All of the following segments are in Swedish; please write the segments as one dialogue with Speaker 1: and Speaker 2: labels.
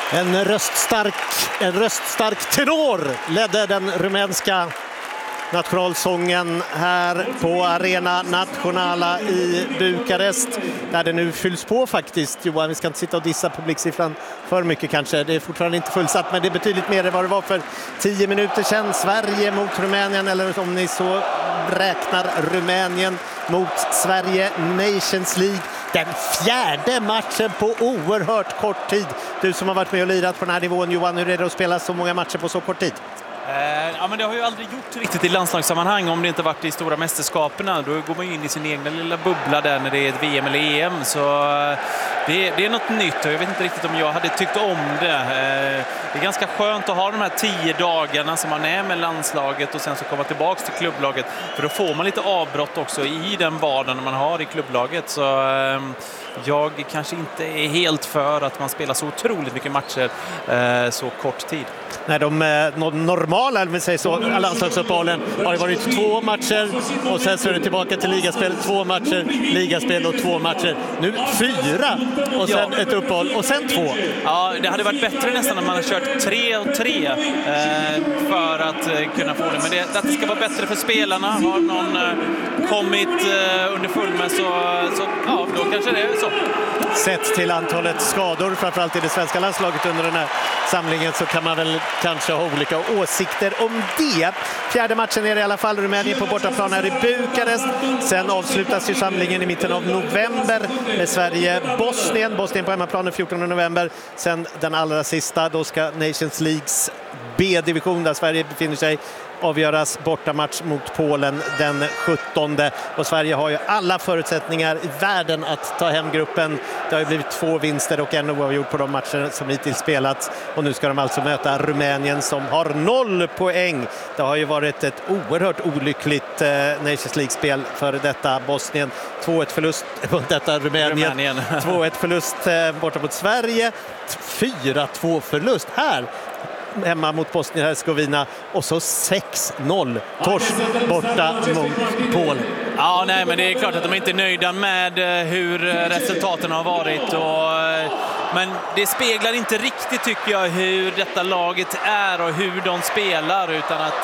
Speaker 1: En röststark tenor ledde den rumänska nationalsången här på Arena Națională i Bukarest, där det nu fylls på faktiskt. Johan, vi ska inte sitta och dissa publiksiffran för mycket kanske. Det är fortfarande inte fullsatt, men det är betydligt mer än vad det var för 10 minuter sedan. Sverige mot Rumänien, eller om ni så räknar Rumänien mot Sverige, Nations League. Den fjärde matchen på oerhört kort tid. Du som har varit med och lirat på den här nivån, Johan, hur är det att spela så många matcher på så kort tid?
Speaker 2: Ja, men det har ju aldrig gjort riktigt i landslagssammanhang om det inte varit i stora mästerskaperna. Då går man in i sin egna lilla bubbla där när det är ett VM eller EM. Så det är något nytt och jag vet inte riktigt om jag hade tyckt om det. Det är ganska skönt att ha de här 10 dagarna som man är med landslaget och sen så komma tillbaka till klubblaget. För då får man lite avbrott också i den vardagen man har i klubblaget. Så jag kanske inte är helt för att man spelar så otroligt mycket matcher så kort tid.
Speaker 1: Nej, de normala, om vi säger så, landslagsuppehållen har det varit 2 matcher och sen så är det tillbaka till ligaspel, 2 matcher, ligaspel och 2 matcher. Nu 4 och sen ett uppehåll och sen 2.
Speaker 2: Ja, det hade varit bättre nästan om man hade kört 3 och 3 för att kunna få det. Men det ska vara bättre för spelarna. Har någon kommit underfull med så ja, då kanske det är så.
Speaker 1: Sett till antalet skador, framförallt i det svenska landslaget under den här samlingen, så kan man väl kanske ha olika åsikter om det. Fjärde matchen är det i alla fall Rumänien på bortaplan här i Bukarest. Sen avslutas ju samlingen i mitten av november med Sverige-Bosnien. Bosnien på hemmaplan den 14 november. Sen den allra sista, då ska Nations Leagues B-division där Sverige befinner sig avgöras bortamatch mot Polen den 17. Och Sverige har ju alla förutsättningar i världen att ta hem gruppen. Det har ju blivit 2 vinster och en oavgjort på de matcher som hittills spelats. Och nu ska de alltså möta Rumänien som har 0 poäng. Det har ju varit ett oerhört olyckligt Nations League-spel för detta Bosnien. 2-1 förlust mot detta Rumänien. 2-1 förlust borta mot Sverige. 4-2 förlust här hemma mot Bosnien-Hercegovina och så 6-0 torsk borta mot Polen.
Speaker 2: Ja, nej, men det är klart att de inte är nöjda med hur resultaten har varit. Men det speglar inte riktigt, tycker jag, hur detta laget är och hur de spelar, utan att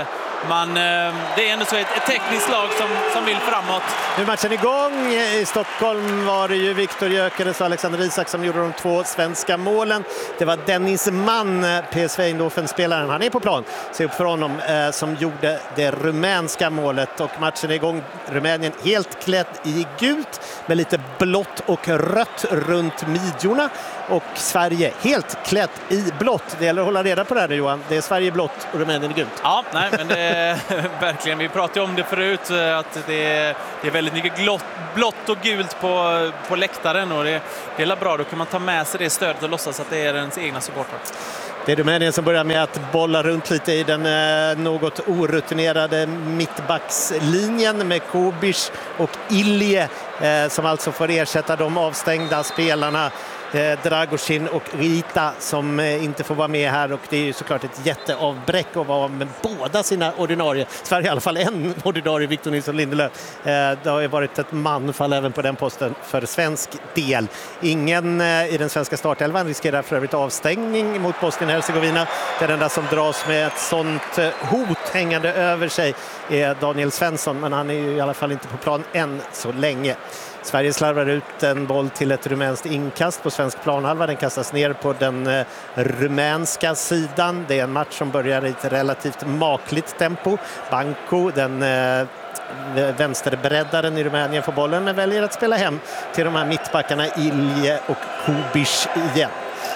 Speaker 2: det är ändå så ett tekniskt lag som vill framåt.
Speaker 1: Nu är matchen igång. I Stockholm var det ju Viktor Gyökeres och Alexander Isak som gjorde de 2 svenska målen. Det var Dennis Mann, PSV Eindhoven-spelaren, han är på plan, se upp för honom, som gjorde det rumänska målet. Och matchen är igång. Rumänien helt klädd i gult med lite blått och rött runt midjorna. Och Sverige helt klätt i blått. Det gäller att hålla reda på det här, Johan. Det är Sverige blått och Rumänien i gult.
Speaker 2: Ja, nej, men det är verkligen, vi pratade om det förut, att det är väldigt mycket blått och gult på läktaren, och det är bra. Då kan man ta med sig det stödet och låtsas att det är ens egna supportrar.
Speaker 1: Det är Rumänien som börjar med att bolla runt lite i den något orutinerade mittbackslinjen med Kobiš och Ilje som alltså får ersätta de avstängda spelarna Dragoshin och Rita som inte får vara med här, och det är ju såklart ett jätteavbräck att vara med båda sina ordinarie. Sverige i alla fall en ordinarie, Victor Nilsson Lindelöf. Det har ju varit ett manfall även på den posten för svensk del. Ingen i den svenska startelvan riskerar för övrigt avstängning mot Bosnien-Hercegovina. Den enda som dras med ett sånt hot hängande över sig är Daniel Svensson, men han är ju i alla fall inte på plan än så länge. Sverige slarvar ut en boll till ett rumänskt inkast på svensk planhalva. Den kastas ner på den rumänska sidan. Det är en match som börjar i ett relativt makligt tempo. Banco, den vänsterbreddaren i Rumänien, får bollen men väljer att spela hem till de här mittbackarna Ilje och Kobiš igen.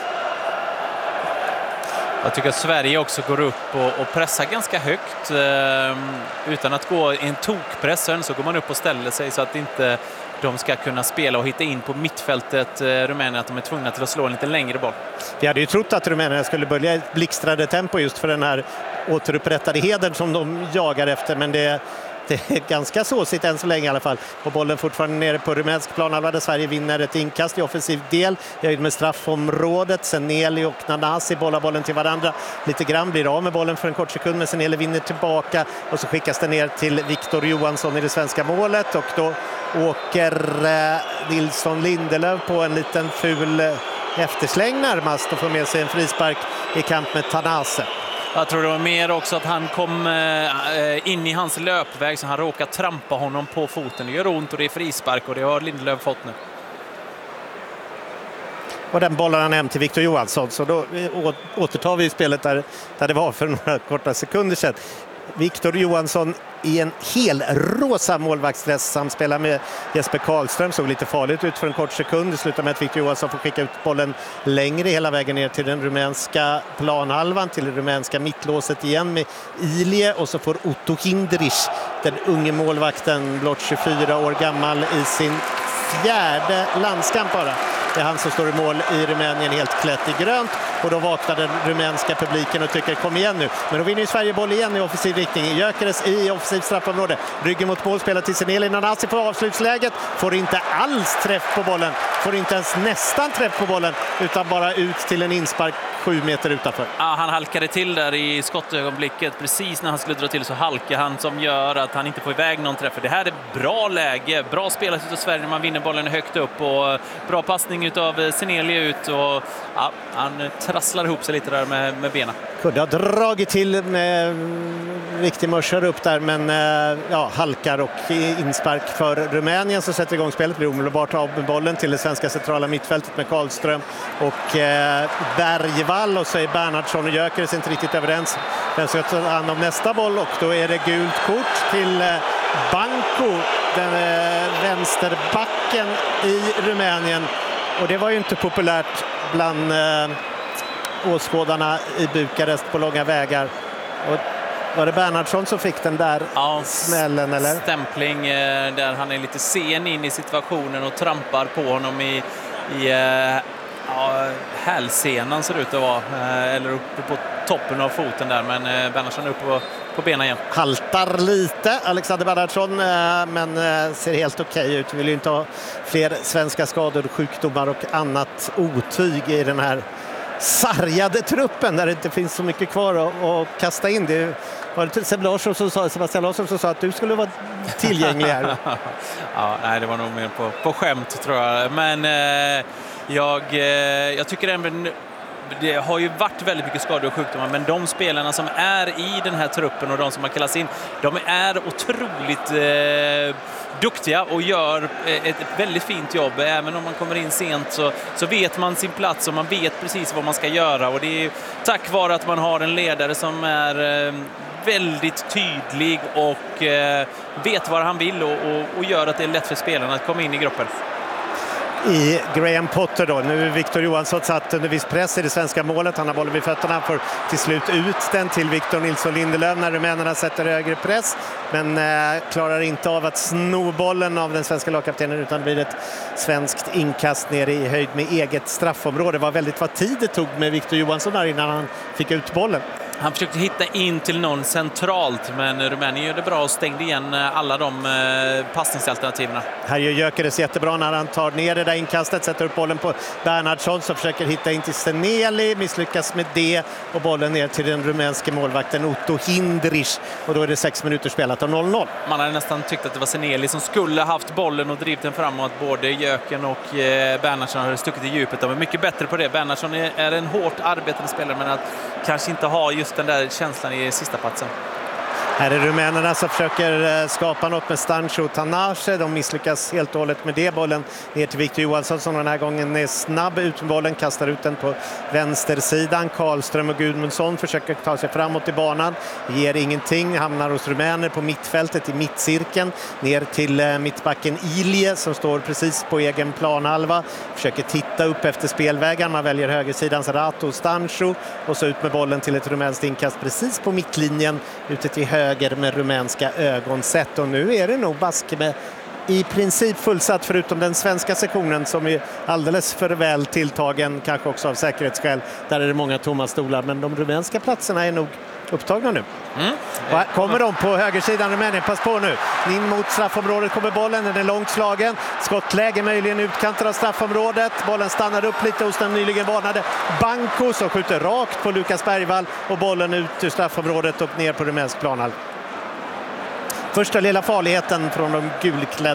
Speaker 2: Jag tycker att Sverige också går upp och pressar ganska högt utan att gå i en tokpress. Så går man upp och ställer sig så att inte de ska kunna spela och hitta in på mittfältet Rumänien, att de är tvungna till att slå en lite längre boll.
Speaker 1: Vi hade ju trott att Rumänien skulle börja ett blixtrande tempo just för den här återupprättade hedern som de jagar efter, men det är ganska såsigt än så länge i alla fall. Och bollen fortfarande nere på rumänsk planhalva där Sverige vinner ett inkast i offensiv del. Jag är med straffområdet. Seneli och Nanasi bollar bollen till varandra. Lite grann blir av med bollen för en kort sekund, men Seneli vinner tillbaka och så skickas den ner till Victor Johansson i det svenska målet, och då åker Nilsson Lindelöf på en liten ful eftersläng närmast och får med sig en frispark i kamp med Tanase.
Speaker 2: Jag tror det var mer också att han kom in i hans löpväg så han råkade trampa honom på foten. Det gör ont och det är frispark och det har Lindelöf fått nu.
Speaker 1: Och den bollar han hem till Victor Johansson, så då återtar vi spelet där det var för några korta sekunder sedan. Victor Johansson i en hel rosa målvaktsdress samspelar med Jesper Karlström, såg lite farligt ut för en kort sekund. Det slutar med att Victor Johansson får skicka ut bollen längre hela vägen ner till den rumänska planhalvan, till det rumänska mittlåset igen med Ilie, och så får Otto Hindrich, den unge målvakten, blott 24 år gammal, i sin 4:e landskamp bara. Det är han som står i mål i Rumänien helt klätt i grönt, och då vaknar den rumänska publiken och tycker kom igen nu. Men då vinner ju Sverige boll igen i offensiv riktning. Gyökeres i offensiv straffområde. Ryggen mot mål, spelar till Seneli. Nanasi på avslutsläget. Får inte alls träff på bollen. Får inte ens nästan träff på bollen, utan bara ut till en inspark 7 meter utanför.
Speaker 2: Ja, han halkade till där i skottögonblicket. Precis när han skulle dra till så halkar han, som gör att han inte får iväg någon träff. Det här är bra läge. Bra spelat utav Sverige när man vinner bollen högt upp, och bra passning utav Seneli ut, och ja, han trasslar ihop sig lite där med benen.
Speaker 1: Kunde ha dragit till med riktig mörsar upp där, men ja, halkar och inspark för Rumänien, som sätter igång spelet. Blir omedelbart av med bollen till det svenska centrala mittfältet med Karlström och Bergvall, och så är Bernhardsson och Gyökeres inte riktigt överens. Den ska ta hand om nästa boll, och då är det gult kort till Banco, den vänsterbacken i Rumänien. Och det var ju inte populärt bland åskådarna i Bukarest på långa vägar. Och var det Bernhardsson som fick den där smällen, eller?
Speaker 2: Stämpling där han är lite sen in i situationen och trampar på honom i hälsenan, ser det ut att vara, eller uppe på toppen av foten där, men Bernhardsson är uppe på benen igen.
Speaker 1: Haltar lite Alexander Bernhardsson, men ser helt okej ut. Vi vill ju inte ha fler svenska skador, sjukdomar och annat otyg i den här sargade truppen där det inte finns så mycket kvar att kasta in. Det var det Sebastian Larsson som sa att du skulle vara tillgänglig här.
Speaker 2: Ja, nej, det var nog mer på skämt, tror jag. Men jag tycker även det har ju varit väldigt mycket skador och sjukdomar, men de spelarna som är i den här truppen och de som har kallats in, de är otroligt duktiga och gör ett väldigt fint jobb. Även om man kommer in sent så vet man sin plats och man vet precis vad man ska göra, och det är tack vare att man har en ledare som är väldigt tydlig och vet vad han vill och gör att det är lätt för spelarna att komma in i gruppen.
Speaker 1: I Graham Potter då. Nu är Victor Johansson satt under viss press i det svenska målet. Han har bollen vid fötterna. Han får till slut ut den till Victor Nilsson Lindelöf när rumänerna sätter högre press. Men klarar inte av att sno bollen av den svenska lagkaptenen, utan det blir ett svenskt inkast ner i höjd med eget straffområde. Det var väldigt vad tid det tog med Victor Johansson där innan han fick ut bollen.
Speaker 2: Han försökte hitta in till någon centralt, men Rumänien gör det bra och stängde igen alla de passningsalternativen.
Speaker 1: Här gör Gyökeres jättebra när han tar ner det där inkastet, sätter upp bollen på Bernhardsson som försöker hitta in till Seneli, misslyckas med det, och bollen ner till den rumänske målvakten Otto Hindrich, och då är det 6 minuter spelat och 0-0.
Speaker 2: Man hade nästan tyckt att det var Seneli som skulle haft bollen och drivit den framåt. Både Jöken och Bernhardsson hade stuckit i djupet. De är mycket bättre på det. Bernhardsson är en hårt arbetande spelare, men att kanske inte ha just den där känslan i sista platsen.
Speaker 1: Här är rumänerna som försöker skapa något med Stancho och Tanase. De misslyckas helt och hållet med det. Bollen ner till Victor Johansson som den här gången är snabb ut med bollen. Kastar ut den på vänstersidan. Karlström och Gudmundsson försöker ta sig framåt i banan. Ger ingenting. Hamnar hos rumäner på mittfältet i mittcirkeln. Ner till mittbacken Ilie som står precis på egen planhalva. Försöker titta upp efter spelvägen. Man väljer högersidans Rato och Stancho. Och så ut med bollen till ett rumänskt inkast precis på mittlinjen. Ute till höger med rumänska ögon sett, och nu är det nog baske med i princip fullsatt förutom den svenska sektionen som är alldeles för väl tilltagen, kanske också av säkerhetsskäl. Där är det många tomma stolar, men de rumänska platserna är nog upptagna nu. Kommer de på högersidan, Rumänien, pass på nu. In mot straffområdet kommer bollen, den är långt slagen. Skottläge möjligen utkanter av straffområdet. Bollen stannar upp lite hos den nyligen varnade Banco som skjuter rakt på Lukas Bergvall, och bollen ut ur straffområdet och ner på rumänsk planhalva. Första lilla farligheten från de gulklädda.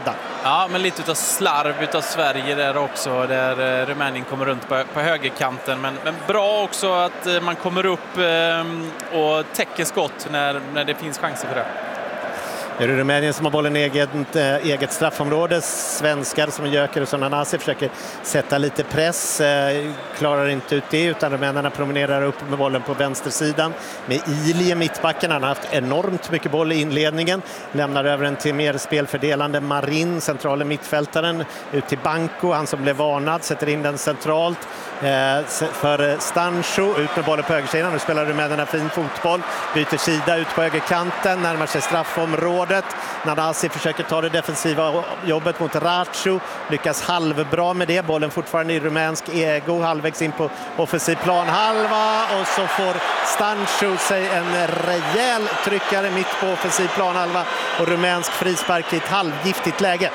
Speaker 2: Ja, men lite utav slarv utav Sverige där också, där Rumänien kommer runt på högerkanten. Men bra också att man kommer upp och täcker skott när det finns chanser för det.
Speaker 1: Det är Rumänien som har bollen i eget straffområde. Svenskar som Gyökeres och Nanasi försöker sätta lite press. Klarar inte ut det, utan rumänerna promenerar upp med bollen på vänstersidan. Med Ilie mittbacken. Han har haft enormt mycket boll i inledningen. Lämnar över den till mer spelfördelande Marin, centrala mittfältaren. Ut till Banco, han som blev varnad. Sätter in den centralt för Stancho. Ut med bollen på högersidan. Nu spelar rumänerna fin fotboll. Byter sida ut på högerkanten. Närmar sig straffområdet. Nanasi försöker ta det defensiva jobbet mot Racho. Lyckas halvbra med det. Bollen fortfarande i rumänsk ego. Halvvägs in på offensiv planhalva. Och så får Stancho sig en rejäl tryckare mitt på offensiv planhalva. Och rumänsk frispark i ett halvgiftigt läge.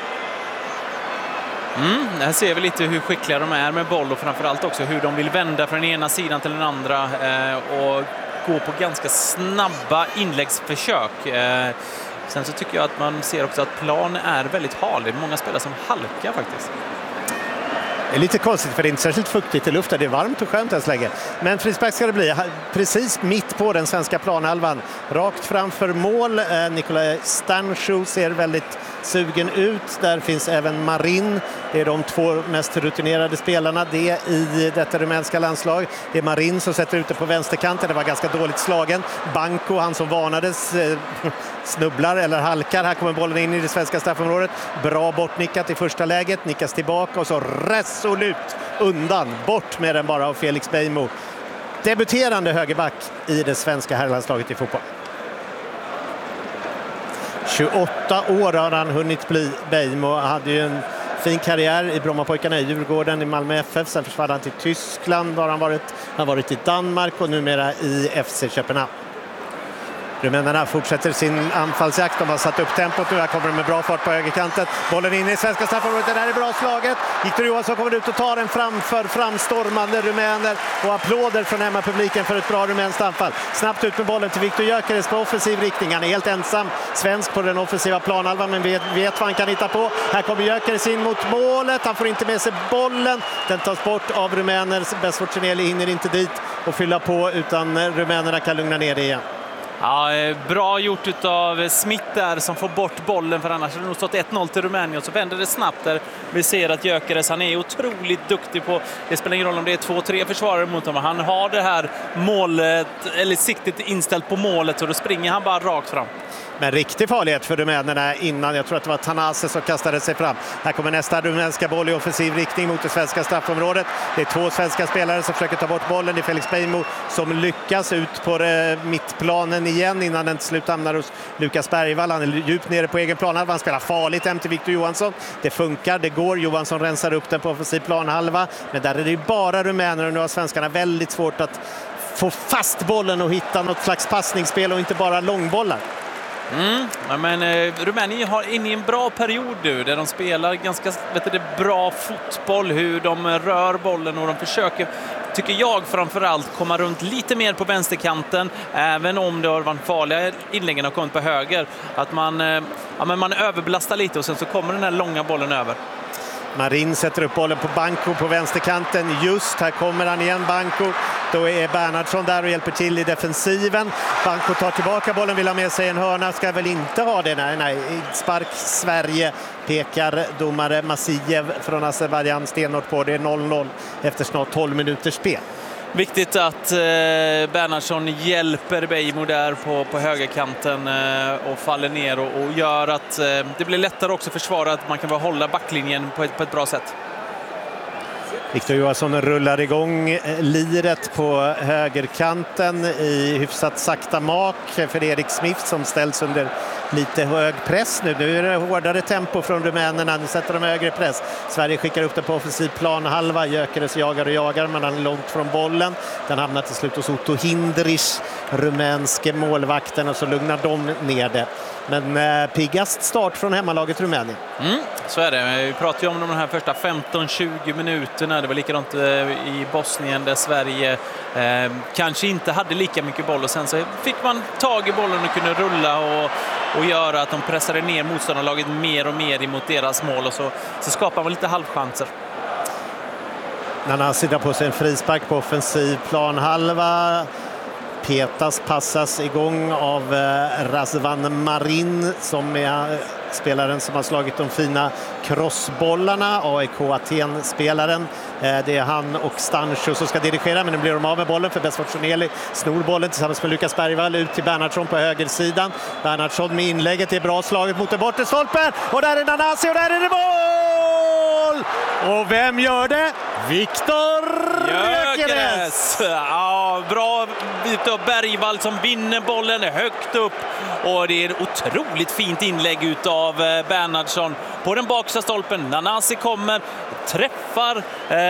Speaker 2: Här ser vi lite hur skickliga de är med boll och framförallt också hur de vill vända från den ena sidan till den andra och gå på ganska snabba inläggsförsök. Sen så tycker jag att man ser också att plan är väldigt hal. Det är många spelare som halkar faktiskt.
Speaker 1: Det är lite konstigt för det är inte särskilt fuktigt i luften. Det är varmt och skönt än så länge. Men frispark ska det bli precis mitt på den svenska planhalvan. Rakt framför mål. Nikolaj Stancho ser väldigt sugen ut. Där finns även Marin. Det är de två mest rutinerade spelarna det i detta rumänska landslag. Det är Marin som sätter ut det på vänsterkanten. Det var ganska dåligt slagen. Banco, han som varnades, snubblar eller halkar. Här kommer bollen in i det svenska straffområdet. Bra bortnickat i första läget. Nickas tillbaka och så resolut undan. Bort med den bara av Felix Beijmo. Debuterande högerback i det svenska herrlandslaget i fotboll. 28 år har han hunnit bli. Beijmo hade ju en fin karriär i Brommapojkarna i Djurgården, i Malmö FF. Sen försvann han till Tyskland. Han har varit i Danmark och numera i FC Köpenhamn. Rumänerna fortsätter sin anfallsjakt. De har satt upp tempot nu. Här kommer de med bra fart på högerkanten. Bollen in i svenska straffområdet. Det där är bra slaget. Victor Johansson kommer ut och tar den framför framstormande rumäner. Och applåder från hemmapubliken för ett bra rumänskt anfall. Snabbt ut med bollen till Victor Gyökeres på offensiv riktning. Han är helt ensam svensk på den offensiva planhalvan, men vet vad han kan hitta på. Här kommer Gyökeres in mot målet. Han får inte med sig bollen. Den tas bort av rumäner. Besfortuneli hinner inte dit och fylla på, utan rumänerna kan lugna ner det igen.
Speaker 2: Ja, bra gjort av Smith där som får bort bollen, för annars hade det nog stått 1-0 till Rumänien och så vänder det snabbt där. Vi ser att Gyökeres, han är otroligt duktig på, det spelar ingen roll om det är 2-3 försvarare mot honom. Han har det här målet, eller siktet inställt på målet, och då springer han bara rakt fram.
Speaker 1: Men riktig farlighet för rumänerna innan. Jag tror att det var Tanase som kastade sig fram. Här kommer nästa rumänska boll i offensiv riktning mot det svenska straffområdet. Det är två svenska spelare som försöker ta bort bollen. Det är Felix Beijmo som lyckas ut på mittplanen igen innan den till slut hamnar hos Lukas Bergvall. Han är djupt nere på egen planhalva. Han spelar farligt hem till Victor Johansson. Det funkar, det går. Johansson rensar upp den på offensiv planhalva. Men där är det ju bara rumäner, och nu har svenskarna väldigt svårt att få fast bollen och hitta något slags passningsspel och inte bara långbollar.
Speaker 2: Men Rumänien har inne i en bra period nu där de spelar ganska bra fotboll, hur de rör bollen och de försöker, tycker jag, framförallt komma runt lite mer på vänsterkanten, även om det har varit farliga inläggen har kommit på höger, att man överbelastar lite och sen så kommer den här långa bollen över.
Speaker 1: Marin sätter upp bollen på Banco på vänsterkanten. Just här kommer han igen, Banco. Då är Bernhardsson där och hjälper till i defensiven. Banco tar tillbaka bollen, vill ha med sig en hörna. Ska väl inte ha det. Nej. Spark Sverige, pekar domare Masiev från Azerbajdzjan stenhårt på. Det är 0-0 efter snart 12 minuters spel.
Speaker 2: Viktigt att Bernhardsson hjälper Beijmo där på högerkanten och faller ner och gör att det blir lättare också försvara, att man kan bara hålla backlinjen på ett bra sätt.
Speaker 1: Victor Johansson rullar igång liret på högerkanten i hyfsat sakta mak för Erik Smith som ställs under lite hög press nu. Nu är det hårdare tempo från rumänerna. Nu sätter de högre press. Sverige skickar upp det på offensiv planhalva. Gyökeres jagar, men han är långt från bollen. Den hamnar till slut hos Otto Hindrich, rumänske målvakten, och så lugnar de ner det. Men piggast start från hemmalaget Rumänien.
Speaker 2: Så är det. Vi pratar ju om de här första 15-20 minuterna. Det var likadant i Bosnien där Sverige kanske inte hade lika mycket boll, och sen så fick man tag i bollen och kunde rulla, och och göra att de pressade ner motståndarlaget mer och mer emot deras mål, och så skapar man lite halvchanser.
Speaker 1: Nanasi drar på sig en frispark på offensiv planhalva. Petas passas igång av Razvan Marin som är spelaren som har slagit de fina crossbollarna. AIK Aten-spelaren. Det är han och Stancho som ska dirigera, men nu blir de av med bollen för Besfortuneli snor bollen tillsammans med Lukas Bergvall ut till Bernhardsson på högersidan. Bernhardsson med inlägget, är bra slaget mot den bortre stolpen, och där är Nanasi och där är det mål! Och vem gör det? Viktor Gyökeres!
Speaker 2: Ja, bra bit av Bergvall som vinner bollen högt upp, och det är ett otroligt fint inlägg ut av Bernhardsson på den baksta stolpen. Nanasi kommer, träffar,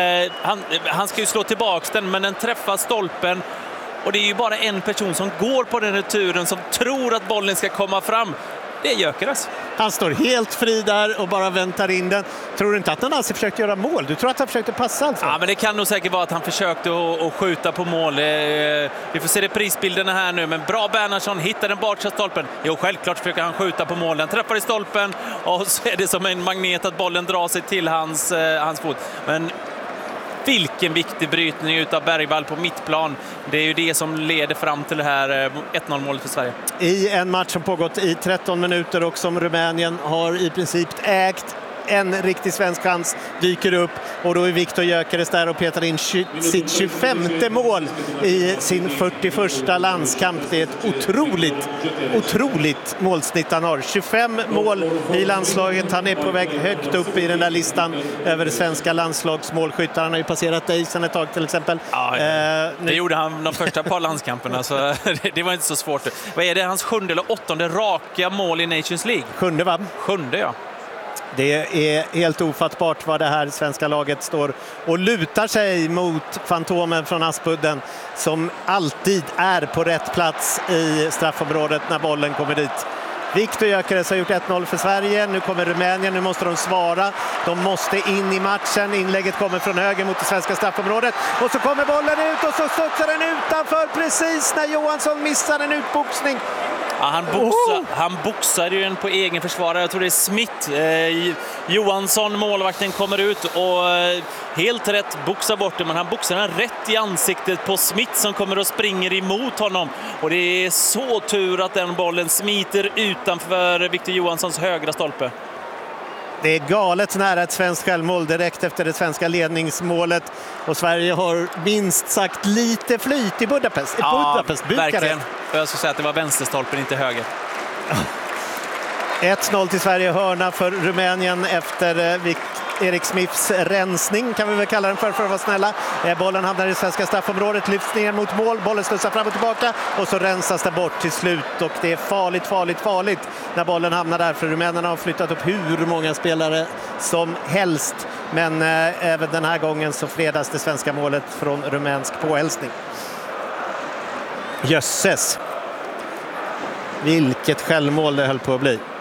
Speaker 2: han ska ju slå tillbaks den, men den träffar stolpen, och det är ju bara en person som går på den returen som tror att bollen ska komma fram. Det är Gyökeres.
Speaker 1: Han står helt fri där och bara väntar in den. Tror du inte att Nanasi försökte göra mål? Du tror att han försökte passa alltså?
Speaker 2: Ja, men det kan nog säkert vara att han försökte att skjuta på mål. Vi får se det prisbilderna här nu, men bra Bernhardsson hittar den bakre stolpen. Jo, självklart försöker han skjuta på mål. Den träffar i stolpen, och så är det som en magnet att bollen drar sig till hans fot. Men vilken viktig brytning utav Bergvall på mittplan. Det är ju det som leder fram till det här 1-0-målet för Sverige.
Speaker 1: I en match som pågått i 13 minuter och som Rumänien har i princip ägt, en riktig svensk chans dyker upp, och då är Viktor Gyökeres där och petar in sitt 25:e mål i sin 41:a landskamp. Det är ett otroligt målsnitt han har. 25 mål i landslaget. Han är på väg högt upp i den där listan över svenska landslagsmålskyttar. Han har ju passerat dig sedan ett tag till exempel.
Speaker 2: Ja, det gjorde han de första par landskamperna, så det var inte så svårt. Vad är det, hans 7:e eller 8:e raka mål i Nations League?
Speaker 1: 7:e, va?
Speaker 2: 7:e, ja.
Speaker 1: Det är helt ofattbart vad det här svenska laget står och lutar sig mot fantomen från Aspudden, som alltid är på rätt plats i straffområdet när bollen kommer dit. Viktor Gyökeres har gjort 1-0 för Sverige. Nu kommer Rumänien, nu måste de svara. De måste in i matchen. Inlägget kommer från höger mot det svenska straffområdet. Och så kommer bollen ut och så studsar den utanför precis när Johansson missar en utboxning.
Speaker 2: Ja, han boxar ju en på egen försvarare. Jag tror det är Smith. Johansson, målvakten, kommer ut och helt rätt boxar bort det, men han boxar den rätt i ansiktet på Smith som kommer och springer emot honom. Och det är så tur att den bollen smiter utanför Victor Johanssons högra stolpe.
Speaker 1: Det är galet nära ett svenskt självmål direkt efter det svenska ledningsmålet, och Sverige har minst sagt lite flyt i Budapest.
Speaker 2: Ja, verkligen. Jag skulle säga att det var vänsterstolpen, inte höger.
Speaker 1: 1-0 till Sverige, hörna för Rumänien efter Erik Smiths rensning, kan vi väl kalla den för att vara snälla. Bollen hamnar i svenska straffområdet, lyfts ner mot mål, bollen studsar fram och tillbaka och så rensas det bort till slut, och det är farligt när bollen hamnar där, för rumänerna har flyttat upp hur många spelare som helst, men även den här gången så fredas det svenska målet från rumänsk påhälsning. Jösses, vilket självmål det höll på att bli.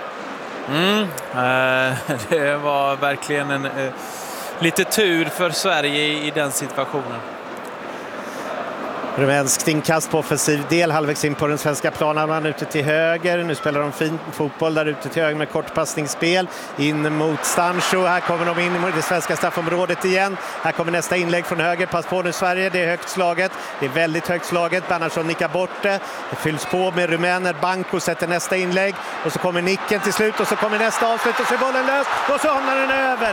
Speaker 2: Det var verkligen lite tur för Sverige i den situationen.
Speaker 1: Rumänsk inkast på offensiv del, halvvägs in på den svenska planen, man ute till höger. Nu spelar de fin fotboll där ute till höger med kortpassningsspel in mot Stancho. Här kommer de in i det svenska straffområdet igen. Här kommer nästa inlägg från höger. Pass på nu Sverige, det är högt slaget. Det är väldigt högt slaget. Bernhardsson nickar bort det. Det fylls på med rumäner. Banco sätter nästa inlägg och så kommer nicken till slut och så kommer nästa avslut och så är bollen lös och så hamnar den över.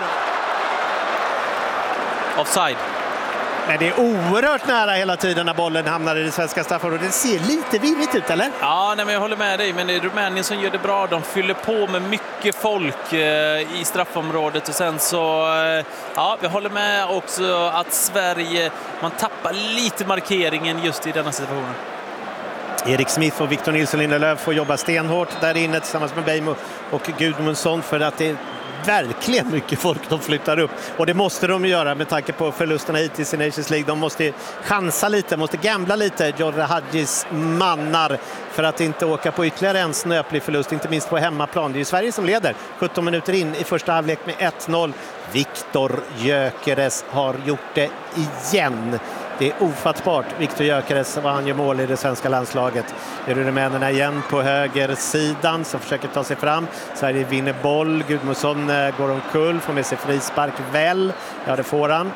Speaker 2: Offside.
Speaker 1: Men det är oerhört nära hela tiden när bollen hamnar i det svenska straffområdet. Det ser lite virrigt ut, eller?
Speaker 2: Ja, nej, men jag håller med dig. Men det är Rumänien som gör det bra. De fyller på med mycket folk i straffområdet. Och sen så, ja, jag håller med också att Sverige, man tappar lite markeringen just i denna situationen.
Speaker 1: Erik Smith och Victor Nilsson Lindelöf får jobba stenhårt där inne tillsammans med Beijmo och Gudmundsson, för att det är verkligen mycket folk de flyttar upp. Och det måste de göra med tanke på förlusterna hittills i Nations League. De måste chansa lite, måste gambla lite, Jorre Hadjis mannar, för att inte åka på ytterligare en snöplig förlust, inte minst på hemmaplan. Det är ju Sverige som leder 17 minuter in i första halvlek med 1-0. Viktor Gyökeres har gjort det igen. Det är ofattbart. Viktor Gyökeres, vad han gör mål i det svenska landslaget. Det är rumänerna igen på högersidan som försöker ta sig fram. Sverige vinner boll. Gudmundsson går omkull, får med sig frispark väl. Ja, det får han.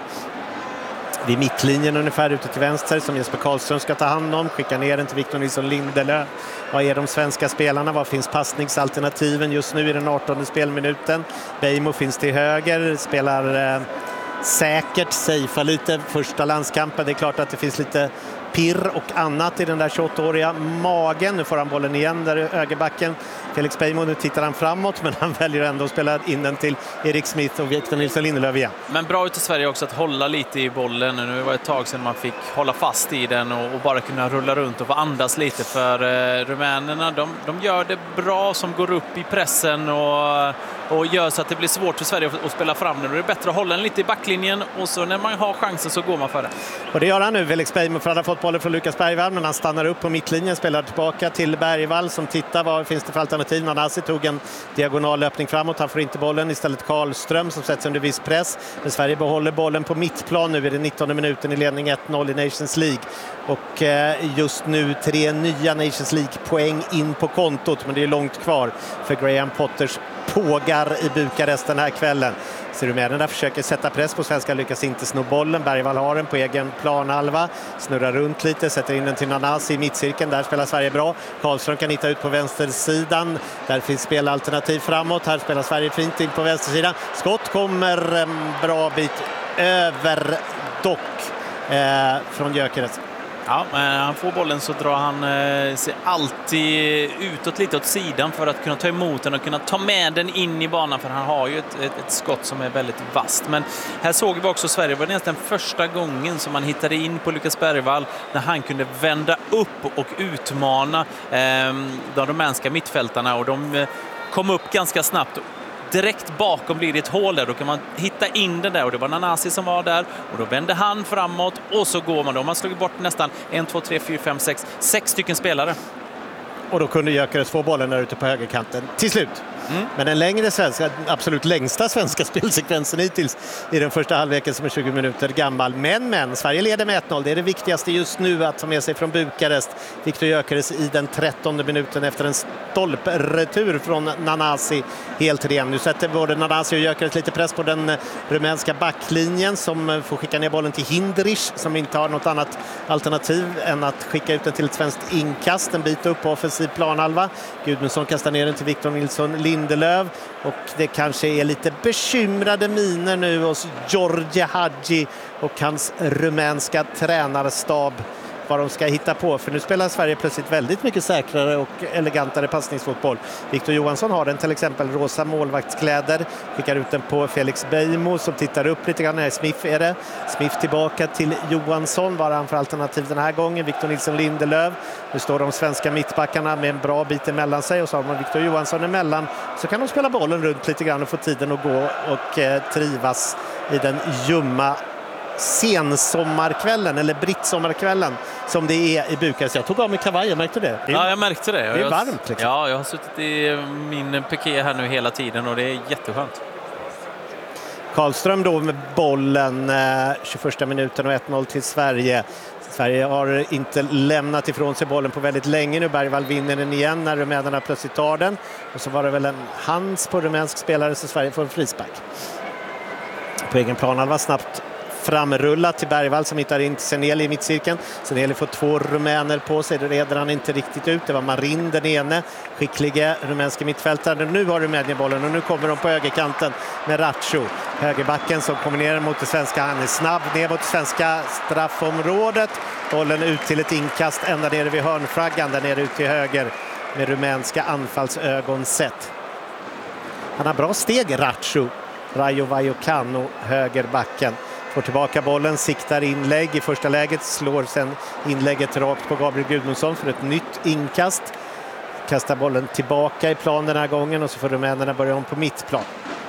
Speaker 1: Vid mittlinjen ungefär ute till vänster som Jesper Karlström ska ta hand om. Skickar ner den till Victor Nilsson Lindelöf. Vad är de svenska spelarna? Vad finns passningsalternativen just nu i den 18:e spelminuten? Beijmo finns till höger. Spelar säkert, safear lite första landskampen. Det är klart att det finns lite pirr och annat i den där 28-åriga magen. Nu får han bollen igen där i högerbacken. Felix Beijmo, nu tittar han framåt men han väljer ändå att spela in den till Erik Smith och Victor Nilsson Lindelöf igen.
Speaker 2: Men bra ut i Sverige också att hålla lite i bollen. Nu var det ett tag sedan man fick hålla fast i den och bara kunna rulla runt och få andas lite för rumänerna. De gör det bra som går upp i pressen och gör så att det blir svårt för Sverige att spela fram den. Det är bättre att hålla den lite i backlinjen och så när man har chansen så går man för det.
Speaker 1: Och det gör han nu, Felix Beijmo, för han har fått bollen från Lukas Bergvall men han stannar upp på mittlinjen, spelar tillbaka till Bergvall som tittar vad finns det för alternativ. Nanasi tog en diagonal löpning framåt, han får inte bollen, istället Karlström som sätts under viss press. Men Sverige behåller bollen på mittplan nu i den 19:e minuten i ledning 1-0 i Nations League. Och just nu 3 nya Nations League-poäng in på kontot, men det är långt kvar för Graham Potters pågar i Bukarest den här kvällen. Så rumänerna försöker sätta press på svenska, lyckas inte sno bollen. Bergvall har den på egen planhalva, snurrar runt lite, sätter in den till Nanasi i mittcirkeln. Där spelar Sverige bra. Karlström kan hitta ut på vänstersidan. Där finns spelalternativ framåt. Här spelar Sverige fint in på vänstersidan. Skott kommer en bra bit över dock från Gyökeres.
Speaker 2: Ja, men han får bollen så drar han sig alltid utåt lite åt sidan för att kunna ta emot den och kunna ta med den in i banan, för han har ju ett skott som är väldigt vasst. Men här såg vi också Sverige, var det nästan första gången som man hittade in på Lukas Bergvall när han kunde vända upp och utmana de rumänska mittfältarna, och de kom upp ganska snabbt. Direkt bakom blir det ett hål där, då kan man hitta in den där, och det var Nanasi som var där och då vände han framåt och så går man då. Man slog bort nästan 1, 2, 3, 4, 5, 6 stycken spelare.
Speaker 1: Och då kunde Gyökeres få bollen där ute på högerkanten till slut. Men den längre svenska, absolut längsta svenska spelsekvensen hittills i den första halvleken som är 20 minuter gammal. Men Sverige leder med 1-0. Det är det viktigaste just nu att ta med sig från Bukarest. Viktor Gyökeres i den 13:e minuten efter en stolpretur från Nanasi helt ren. Nu sätter både Nanasi och Gyökeres lite press på den rumänska backlinjen som får skicka ner bollen till Hindrich som inte har något annat alternativ än att skicka ut den till ett svenskt inkast. En bit upp på offensiv planhalva. Gudmundsson kastar ner den till Victor Nilsson Lindelöf, och det kanske är lite bekymrade miner nu hos George Hadji och hans rumänska tränarstab vad de ska hitta på, för nu spelar Sverige plötsligt väldigt mycket säkrare och elegantare passningsfotboll. Victor Johansson har den till exempel rosa målvaktskläder, skickar ut den på Felix Beijmo som tittar upp lite grann. Nej, Smith är det. Smith tillbaka till Johansson, var han för alternativ den här gången. Victor Nilsson Lindelöf. Nu står de svenska mittbackarna med en bra bit emellan sig och så har man Victor Johansson emellan, så kan de spela bollen runt lite grann och få tiden att gå och trivas i den ljumma sensommarkvällen eller brittsommarkvällen som det är i Bukarest. Jag tog av mig kavajen, märkte du det?
Speaker 2: Ja, jag märkte det.
Speaker 1: Det är varmt liksom.
Speaker 2: Ja, jag har suttit i min piké här nu hela tiden och det är jätteskönt.
Speaker 1: Karlström då med bollen 21 minuten och 1-0 till Sverige. Sverige har inte lämnat ifrån sig bollen på väldigt länge nu. Bergvall vinner den igen när rumänerna plötsligt tar den. Och så var det väl en hands på rumänsk spelare så Sverige får en frispark. På egen planhalva snabbt framrullat till Bergvall som hittar in till Seneli i mittcirkeln. Seneli får 2 rumäner på sig, det reder han inte riktigt ut. Det var Marin den ene, skickliga rumänska mittfältare. Nu har Rumänien bollen och nu kommer de på högerkanten med Ratcho. Högerbacken som kommer ner mot det svenska, han är snabb ner mot det svenska straffområdet. Bollen ut till ett inkast ända nere vid hörnflaggan, där nere ut till höger med rumänska anfallsögon sett. Han har bra steg, Ratcho. Rayo Vallecano, högerbacken. Får tillbaka bollen, siktar inlägg i första läget, slår sen inlägget rakt på Gabriel Gudmundsson för ett nytt inkast. Kastar bollen tillbaka i plan den här gången och så får rumänerna börja om på mittplan.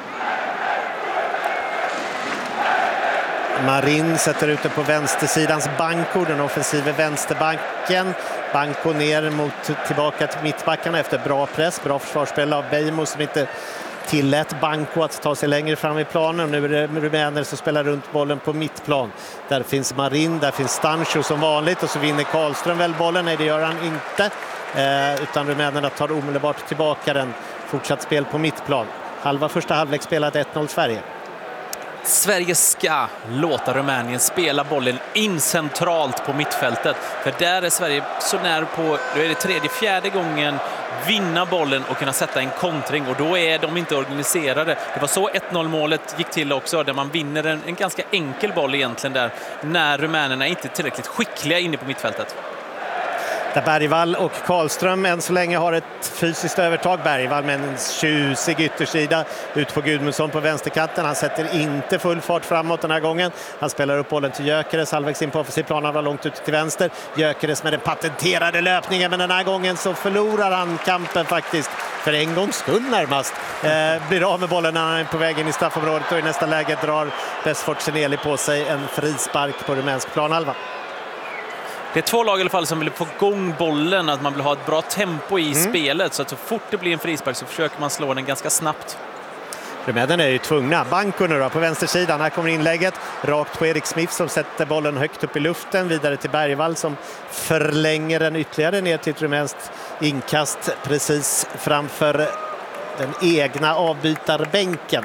Speaker 1: Marin sätter ut det på vänstersidans Banco, den offensiva vänsterbanken. Banco ner mot tillbaka till mittbackarna efter bra press, bra försvarsspel av Beijmo som inte tillät Banco att ta sig längre fram i planen. Nu är det rumäner som spelar runt bollen på mittplan. Där finns Marin, där finns Stancho som vanligt och så vinner Karlström väl bollen. Nej, det gör han inte. Utan rumänerna tar omedelbart tillbaka den. Fortsatt spel på mittplan. Första halvlek spelat 1-0 Sverige.
Speaker 2: Sverige ska låta Rumänien spela bollen in centralt på mittfältet. För där är Sverige så nära på, då är det fjärde gången, vinna bollen och kunna sätta en kontring. Och då är de inte organiserade. Det var så 1-0-målet gick till också, där man vinner en ganska enkel boll egentligen där. När rumänerna inte är tillräckligt skickliga inne på mittfältet.
Speaker 1: Där Bergvall och Karlström än så länge har ett fysiskt övertag. Bergvall med en tjusig yttersida ut på Gudmundsson på vänsterkanten. Han sätter inte full fart framåt den här gången. Han spelar upp bollen till Gyökeres halvvägs in på offensiv plan. Han var långt ut till vänster. Gyökeres med den patenterade löpningen, men den här gången så förlorar han kampen faktiskt. För en gångs skull närmast. Blir av med bollen när han är på väg in i straffområdet och i nästa läge drar Besfort Seneli på sig en frispark på rumänsk planhalva.
Speaker 2: Det är två lag i alla fall som vill få igång bollen, att man vill ha ett bra tempo i spelet, så att så fort det blir en frispark så försöker man slå den ganska snabbt.
Speaker 1: Rumänerna är ju tvungna. Banco nu då på vänstersidan. Här kommer inlägget rakt på Erik Smith som sätter bollen högt upp i luften. Vidare till Bergvall som förlänger den ytterligare ner till ett rumänskt inkast precis framför den egna avbytarbänken.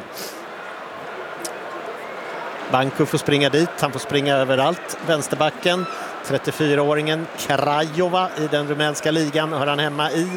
Speaker 1: Banco får springa dit. Han får springa överallt. Vänsterbacken. 34-åringen Krajova i den rumänska ligan hör han hemma i.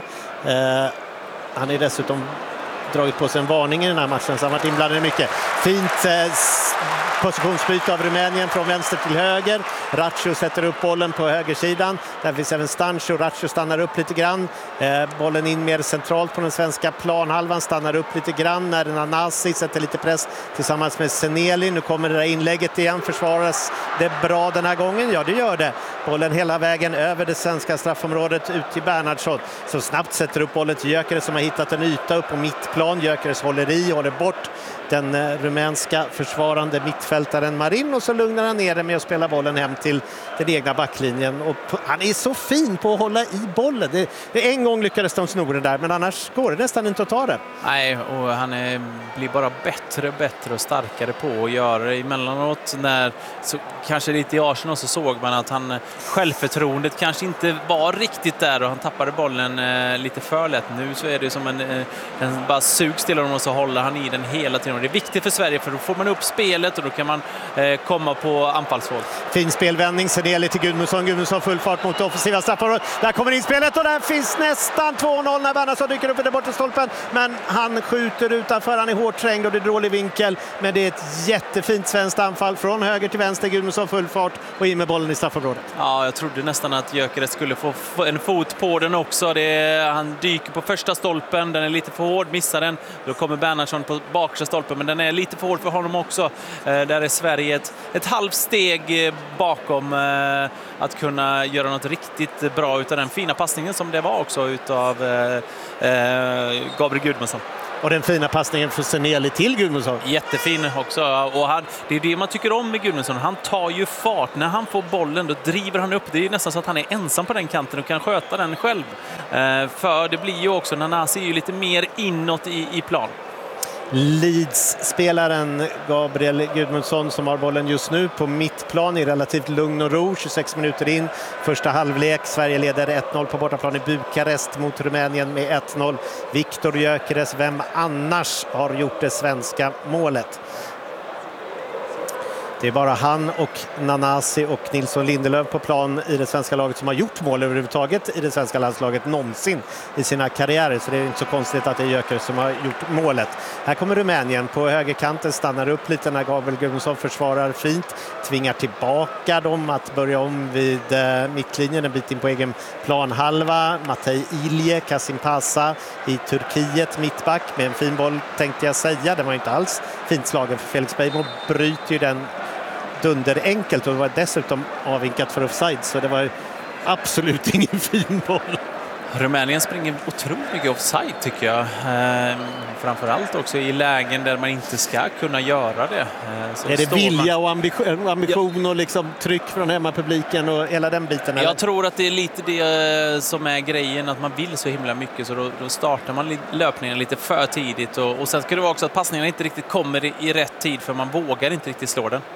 Speaker 1: Han är dessutom dragit på sig en varning i den här matchen, så han har varit inblandad mycket. Fint positionsbyte av Rumänien från vänster till höger. Ratcho sätter upp bollen på högersidan. Där finns även Stancho. Ratcho stannar upp lite grann. Bollen in mer centralt på den svenska planhalvan. Stannar upp lite grann när Nanasi sätter lite press tillsammans med Seneli. Nu kommer det där inlägget igen. Försvaras det bra den här gången? Ja, det gör det. Bollen hela vägen över det svenska straffområdet ut till Bernhardsson. Så snabbt sätter upp bollen till Gyökeres som har hittat en yta upp på mittplan. Gyökeres håller bort den rumänska försvarande mittfältaren Marin, och så lugnar han ner det med att spela bollen hem till den egna backlinjen. Och han är så fin på att hålla i bollen. En gång lyckades de sno det där, men annars går det nästan inte att ta det.
Speaker 2: Nej, och han blir bara bättre och starkare på att göra det emellanåt. Kanske lite i Arsenal så såg man att självförtroendet kanske inte var riktigt där och han tappade bollen lite för lätt. Nu så är det som en bara sugs till honom och så håller han i den hela tiden. Och det är viktigt för Sverige, för då får man upp spelet och då kan man komma på anfallsvåld.
Speaker 1: Fin spelvändning, Seneli till Gudmundsson full fart mot offensiva straffområdet. Där kommer inspelet och där finns nästan 2-0 när Bernhardsson dyker upp i den bortre stolpen. Men han skjuter utanför, han är hårt trängd och det är dålig vinkel. Men det är ett jättefint svenskt anfall från höger till vänster. Gudmundsson full fart och in med bollen i straffområdet.
Speaker 2: Ja, jag trodde nästan att Gyökeres skulle få en fot på den också. Han dyker på första stolpen, den är lite för hård, missar den. Då kommer Bernhardsson på bakre stolpen, men den är lite för hård för honom också. Där är Sverige ett halvt steg bakom att kunna göra något riktigt bra utav den fina passningen som det var också utav Gabriel Gudmundsson.
Speaker 1: Och den fina passningen för Seneli till Gudmundsson.
Speaker 2: Jättefin också. Och det är det man tycker om med Gudmundsson. Han tar ju fart. När han får bollen då driver han upp. Det är nästan så att han är ensam på den kanten och kan sköta den själv. För det blir ju också, Nanasi är ju lite mer inåt i plan.
Speaker 1: Leeds-spelaren Gabriel Gudmundsson som har bollen just nu på mittplan i relativt lugn och ro. 26 minuter in, första halvlek. Sverige leder 1-0 på bortaplan i Bukarest mot Rumänien med 1-0. Viktor Gyökeres, vem annars, har gjort det svenska målet. Det är bara han och Nanasi och Nilsson Lindelöf på plan i det svenska laget som har gjort mål överhuvudtaget i det svenska landslaget någonsin i sina karriärer. Så det är inte så konstigt att det är Gyökeres som har gjort målet. Här kommer Rumänien på högerkanten, stannar upp lite när Gabriel Gudmundsson försvarar fint. Tvingar tillbaka dem att börja om vid mittlinjen en bit in på egen planhalva. Matej Ilje, Kasim Pasa i Turkiet, mittback med en fin boll tänkte jag säga. Det var inte alls fint slagen för Felix Beijmo, bryter ju den dunderenkelt och det var dessutom avvinkat för offside, så det var absolut ingen fin boll.
Speaker 2: Rumänien springer otroligt mycket offside tycker jag. Framförallt också i lägen där man inte ska kunna göra det.
Speaker 1: Så är det vilja och ambition och liksom tryck från hemmapubliken och hela den biten?
Speaker 2: Jag tror att det är lite det som är grejen, att man vill så himla mycket, så då startar man löpningen lite för tidigt. Och sen ska det vara också att passningarna inte riktigt kommer i rätt tid, för man vågar inte riktigt slå den.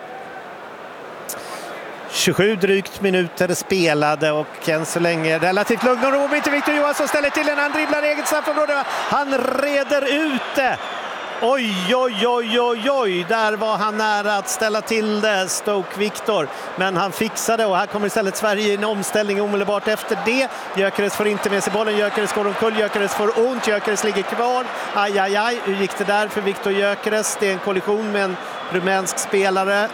Speaker 1: 27 drygt minuter spelade och än så länge relativt lugn och ro. Victor Johansson ställer till en, han dribblar eget straffområde. Han reder ut det. Oj, där var han nära att ställa till det, Stoke Victor. Men han fixade, och här kommer istället Sverige i en omställning omedelbart efter det. Gyökeres får inte med sig bollen, Gyökeres går omkull, Gyökeres får ont, Gyökeres ligger kvar. Aj, hur gick det där för Victor Gyökeres? Det är en kollision med en rumänsk spelare.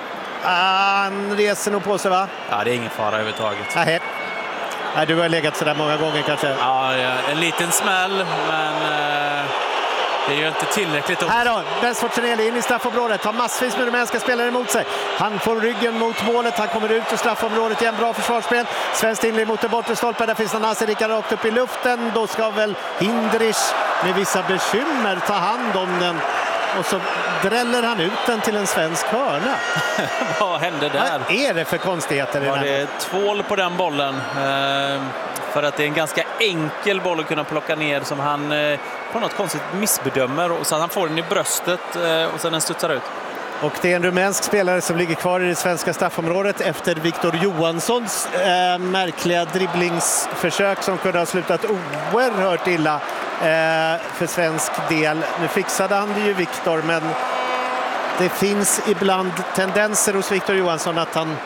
Speaker 1: Han reser nog på sig, va?
Speaker 2: Ja, det är ingen fara överhuvudtaget.
Speaker 1: Nej, du har legat så där många gånger kanske.
Speaker 2: Ja, en liten smäll, men det är ju inte tillräckligt.
Speaker 1: Här då, Besfortseneli in i straffområdet. Har massvis med rumänska spelare emot sig. Han får ryggen mot målet, han kommer ut ur straffområdet igen. Bra försvarsspel. Svenskt inlägg mot den bortre stolpen. Där finns Nanasi Rickard rakt upp i luften. Då ska väl Hindrich med vissa bekymmer ta hand om den. Och så dräller han ut den till en svensk hörna.
Speaker 2: Vad hände där?
Speaker 1: Vad är det för konstigheter?
Speaker 2: Ja, det är tvål på den bollen. För att det är en ganska enkel boll att kunna plocka ner, som han på något konstigt missbedömer. Och så att han får den i bröstet och sen den studsar ut.
Speaker 1: Och det är en rumänsk spelare som ligger kvar i det svenska straffområdet efter Victor Johanssons märkliga dribblingsförsök som kunde ha slutat oerhört illa för svensk del. Nu fixade han det ju, Victor, men det finns ibland tendenser hos Victor Johansson att han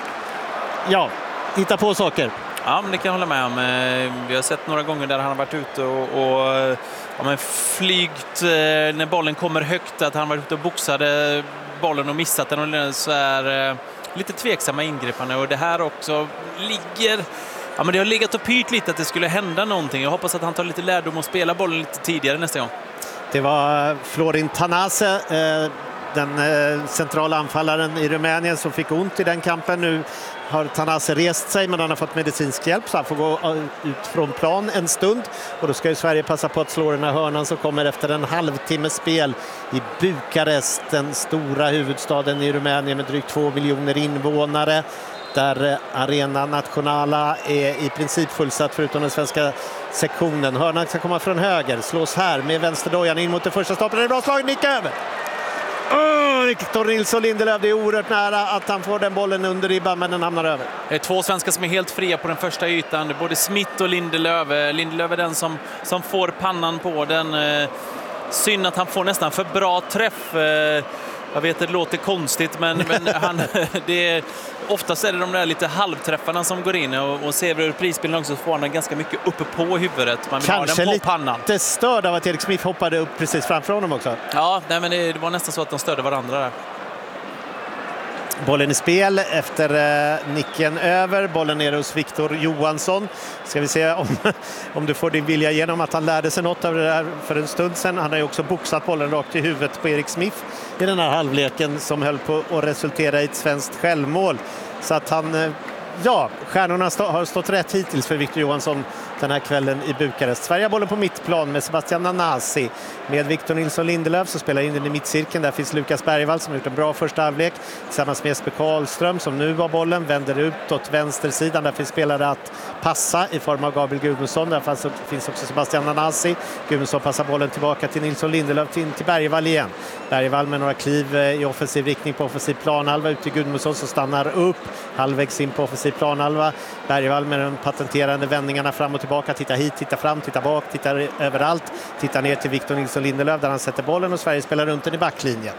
Speaker 1: hittar på saker.
Speaker 2: Ja, men det kan jag hålla med om. Vi har sett några gånger där han har varit ute och flygt när bollen kommer högt, att han varit ute och boxade bollen och missat den, och så är lite tveksamma ingripande. Och det här också ligger... Ja, men det har legat och pyrt lite att det skulle hända någonting. Jag hoppas att han tar lite lärdom och spelar bollen lite tidigare nästa gång.
Speaker 1: Det var Florin Tanase, den centrala anfallaren i Rumänien, som fick ont i den kampen. Nu har Tanase rest sig, men han har fått medicinsk hjälp, så han får gå ut från plan en stund. Och då ska ju Sverige passa på att slå den här hörnan som kommer efter en halvtimmes spel i Bukarest, den stora huvudstaden i Rumänien med drygt 2 miljoner invånare. Där Arena Nationala är i princip fullsatt förutom den svenska sektionen. Hörnan ska komma från höger, slås här med vänsterdojan in mot den första stapeln. Det är bra slag, nick över! Victor Nilsson Lindelöf, det är oerhört nära att han får den bollen under ribban, men den hamnar över.
Speaker 2: Det är två svenskar som är helt fria på den första ytan, både Smith och Lindelöf. Lindelöf är den som får pannan på den. Synd att han får nästan för bra träff. Jag vet, det låter konstigt, men oftast är det de där lite halvträffarna som går in, och ser vi ur prisbilden också så får han den ganska mycket uppe på huvudet. Man vill
Speaker 1: kanske
Speaker 2: ha den på pannan.
Speaker 1: Lite störd av att Erik Smith hoppade upp precis framför honom också.
Speaker 2: Ja, nej, men det var nästan så att de störde varandra där.
Speaker 1: Bollen i spel efter nicken över. Bollen ner hos Victor Johansson. Ska vi se om du får din vilja igenom, att han lärde sig något av det där för en stund sedan. Han har ju också boxat bollen rakt i huvudet på Erik Smith i den här halvleken som höll på att resultera i ett svenskt självmål. Så att han... stjärnorna har stått rätt hittills för Victor Johansson den här kvällen i Bukarest. Sverige har bollen på mittplan med Sebastian Nanasi. Med Victor Nilsson Lindelöf så spelar in den i mittcirkeln. Där finns Lukas Bergvall som har gjort en bra första halvlek. Tillsammans med Jesper Karlström som nu har bollen. Vänder ut åt vänstersidan. Där finns spelare att passa i form av Gabriel Gudmundsson. Där finns också Sebastian Nanasi. Gudmundsson passar bollen tillbaka till Nilsson Lindelöf, in till Bergvall igen. Bergvall med några kliv i offensiv riktning på offensiv planhalva. Ut till Gudmundsson som stannar upp. Halvvägs in på offensiv planhalva. Bergvall med de patenterande vändningarna fram och tillbaka. Titta hit, titta fram, titta bak, titta överallt. Titta ner till Victor Nilsson Lindelöf där han sätter bollen, och Sverige spelar runt den i backlinjen.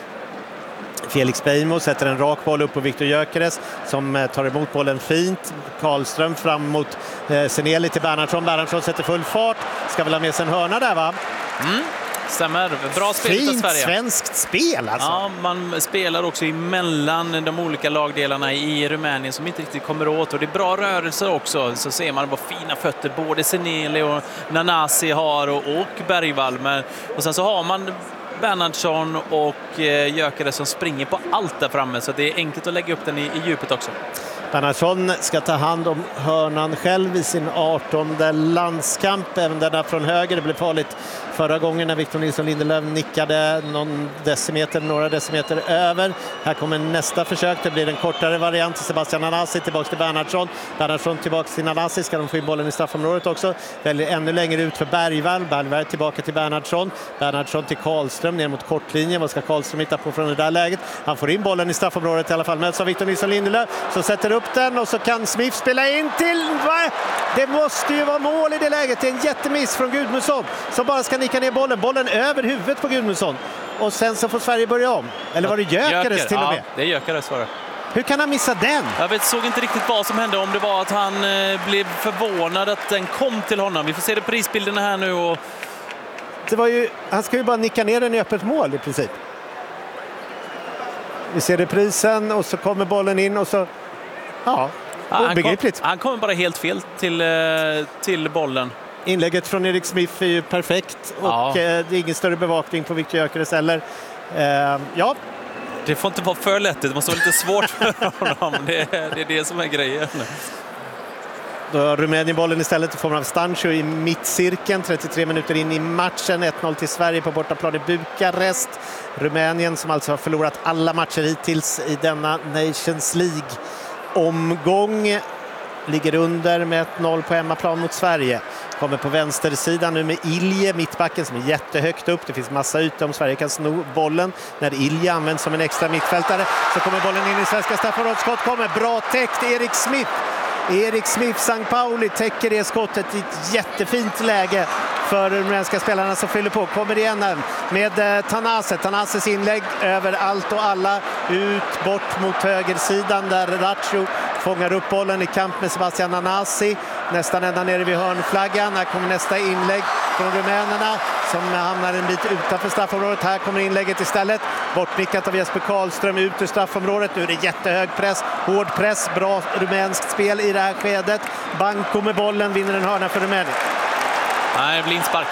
Speaker 1: Felix Beijmo sätter en rak boll upp på Victor Gyökeres som tar emot bollen fint. Karlström fram mot Seneli till Bernhardsson. Bernhardsson sätter full fart. Ska väl ha med sig en hörna där, va?
Speaker 2: Stämmer. Bra spel av Sverige.
Speaker 1: Fint svenskt spel alltså.
Speaker 2: Ja, man spelar också emellan de olika lagdelarna i Rumänien som inte riktigt kommer åt. Och det är bra rörelse också. Så ser man vad fina fötter både Seneli och Nanasi har och Bergvall. Och sen så har man Bernhardsson och Gyökeres som springer på allt där framme. Så det är enkelt att lägga upp den i djupet också.
Speaker 1: Bernhardsson ska ta hand om hörnan själv i sin 18:e landskamp. Även denna från höger. Det blev farligt förra gången när Victor Nilsson Lindelöf nickade några decimeter över. Här kommer nästa försök. Det blir en kortare variant. Sebastian Nanasi tillbaka till Bernhardsson. Bernhardsson tillbaka till Nanasi. Ska de få in bollen i straffområdet också. Väljer ännu längre ut för Bergvall. Bergvall tillbaka till Bernhardsson. Bernhardsson till Karlström ner mot kortlinjen. Vad ska Karlström hitta på från det där läget? Han får in bollen i straffområdet i alla fall. Möts av Victor Nilsson Lindelöf som sätter upp den och så kan Smith spela in till... Det måste ju vara mål i det läget. Det är en jättemiss från Gudmundsson som bara ska nicka ner bollen. Bollen över huvudet på Gudmundsson. Och sen så får Sverige börja om. Eller var det Gyökeres till och med?
Speaker 2: Ja, det är Gyökeres var det.
Speaker 1: Hur kan han missa den?
Speaker 2: Jag såg inte riktigt vad som hände. Om det var att han blev förvånad att den kom till honom. Vi får se det prisbilderna här nu. Och...
Speaker 1: Det var ju, han ska ju bara nicka ner den i öppet mål i princip. Vi ser reprisen och så kommer bollen in och så... Ja, obegripligt.
Speaker 2: Han kommer bara helt fel till bollen.
Speaker 1: Inlägget från Erik Smith är ju perfekt och det är ingen större bevakning på Victor Gyökeres heller. Ja.
Speaker 2: Det får inte vara för lätt, det måste vara lite svårt för honom. Det är det som är grejen.
Speaker 1: Då har Rumänien bollen istället i form av Stancho i mittcirkeln. 33 minuter in i matchen. 1-0 till Sverige på bortaplan i Bukarest. Rumänien som alltså har förlorat alla matcher hittills i denna Nations League-omgång. Ligger under med 1-0 på hemmaplan mot Sverige. Kommer på vänstersidan nu med Ilje, mittbacken som är jättehögt upp. Det finns massa ytor om Sverige kan sno bollen. När Ilje används som en extra mittfältare så kommer bollen in i svenska straffområdet. Skott kommer, bra täckt Erik Smith, St. Pauli täcker det skottet i ett jättefint läge för de rumänska spelarna som fyller på. Kommer igen med Thanases inlägg över allt och alla. Ut bort mot högersidan där Ratcho fångar upp bollen i kamp med Sebastian Nanasi. Nästan ända nere vid hörnflaggan. Här kommer nästa inlägg från rumänerna som hamnar en bit utanför straffområdet. Här kommer inlägget istället. Bortnickat av Jesper Karlström ut ur straffområdet. Nu är det jättehög press, hård press, bra rumänskt spel i det här skedet. Banko med bollen vinner en hörna för Rumänien.
Speaker 2: Nej, det blir inspark.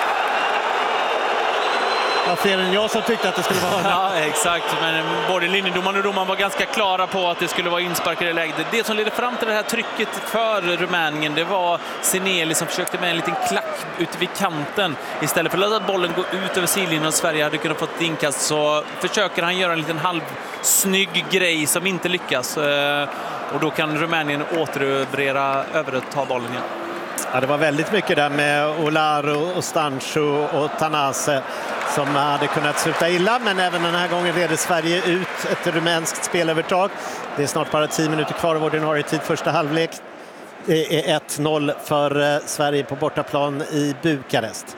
Speaker 1: Ja, fler än jag som tyckte att det skulle vara hörna.
Speaker 2: Ja, exakt. Men både linjedomaren och domaren var ganska klara på att det skulle vara inspark i det läget. Det som ledde fram till det här trycket för Rumänien, det var Seneli som försökte med en liten klack ute vid kanten. Istället för att låta bollen gå ut över sidlinjen och Sverige hade kunnat få ett inkast så försöker han göra en liten halvsnygg grej som inte lyckas. Och då kan Rumänien överta bollen igen.
Speaker 1: Ja, det var väldigt mycket där med Olaro och Stancho och Tanase som hade kunnat sluta illa, men även den här gången reder Sverige ut ett rumänskt spelövertag. Det är snart bara 10 minuter kvar av ordinarie tid första halvlek. Det är 1-0 för Sverige på bortaplan i Bukarest.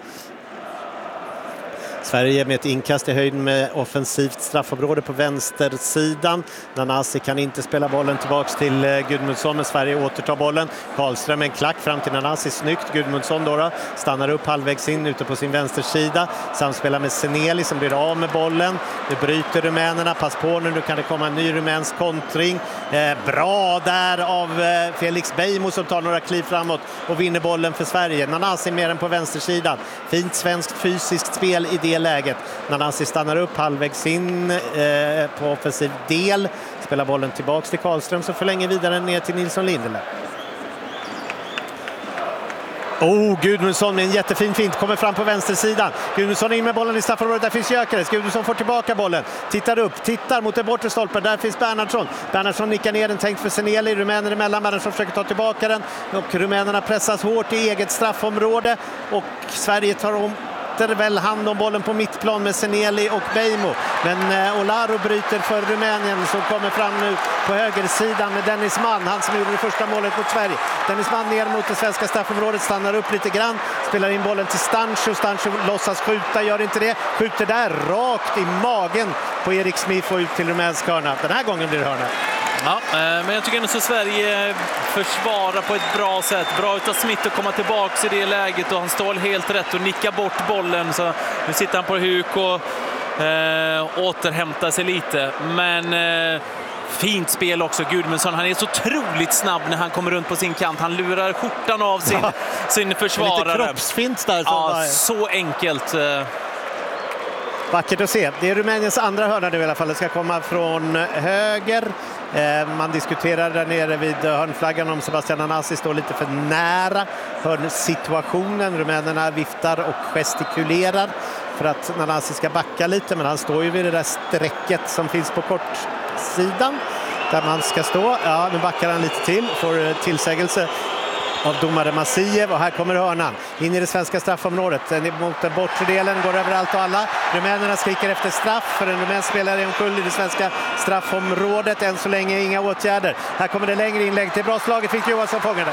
Speaker 1: Sverige med ett inkast i höjden med offensivt straffområde på vänstersidan. Nanasi kan inte spela bollen tillbaks till Gudmundsson, men Sverige återtar bollen. Karlström en klack fram till Nanasi, snyggt. Gudmundsson då stannar upp halvvägs in ute på sin vänstersida. Samspelar med Seneli som blir av med bollen. Det bryter rumänerna, pass på nu kan det komma en ny rumänsk kontring. Bra där av Felix Beijmo som tar några kliv framåt och vinner bollen för Sverige. Nanasi mer än på vänstersidan. Fint svenskt fysiskt spel i det läget. Nanasi stannar upp halvvägs in på offensiv del. Spelar bollen tillbaks till Karlström så förlänger vidare ner till Nilsson Lindelöf. Gudmundsson med en jättefin fint kommer fram på vänstersidan. Gudmundsson in med bollen i straffområdet. Där finns Gyökeres. Gudmundsson får tillbaka bollen. Tittar upp, tittar mot den bortre stolpen. Där finns Bernhardsson. Bernhardsson nickar ner den, tänkt för Seneli. Rumäner emellan. Bernhardsson försöker ta tillbaka den. Och rumänerna pressas hårt i eget straffområde. Och Sverige tar väl hand om bollen på mittplan med Seneli och Beijmo. Men Olaro bryter för Rumänien som kommer fram nu på högersidan med Dennis Mann, han som gjorde det första målet mot Sverige. Dennis Mann ner mot det svenska straffområdet, stannar upp lite grann, spelar in bollen till Stancho. Stancho låtsas skjuta, gör inte det. Skjuter där rakt i magen på Erik Smith och ut till rumänsk hörna. Den här gången blir det hörna.
Speaker 2: Ja, men jag tycker ändå så Sverige försvarar på ett bra sätt. Bra utav Smith att komma tillbaka i det läget och han står helt rätt och nickar bort bollen. Så nu sitter han på huk och återhämtar sig lite. Men fint spel också, Gudmundsson. Han är så otroligt snabb när han kommer runt på sin kant. Han lurar skjortan av sin försvarare.
Speaker 1: Lite kroppsfint där.
Speaker 2: Ja, så enkelt.
Speaker 1: Vackert att se. Det är Rumäniens andra hörna nu i alla fall. Det ska komma från höger. Man diskuterar där nere vid hörnflaggan om Sebastian Nanasi står lite för nära hörnsituationen. Rumänerna viftar och gestikulerar för att Nanasi ska backa lite, men han står ju vid det där strecket som finns på kortsidan där man ska stå. Ja, nu backar han lite till, får tillsägelse av domare Masiev, och här kommer hörnan in i det svenska straffområdet mot den bortre delen, går överallt och alla. Rumänerna skriker efter straff, för en rumänsk spelare är omkull i det svenska straffområdet. Än så länge inga åtgärder. Här kommer det längre inlägg till bra slaget, Victor Johansson fångade.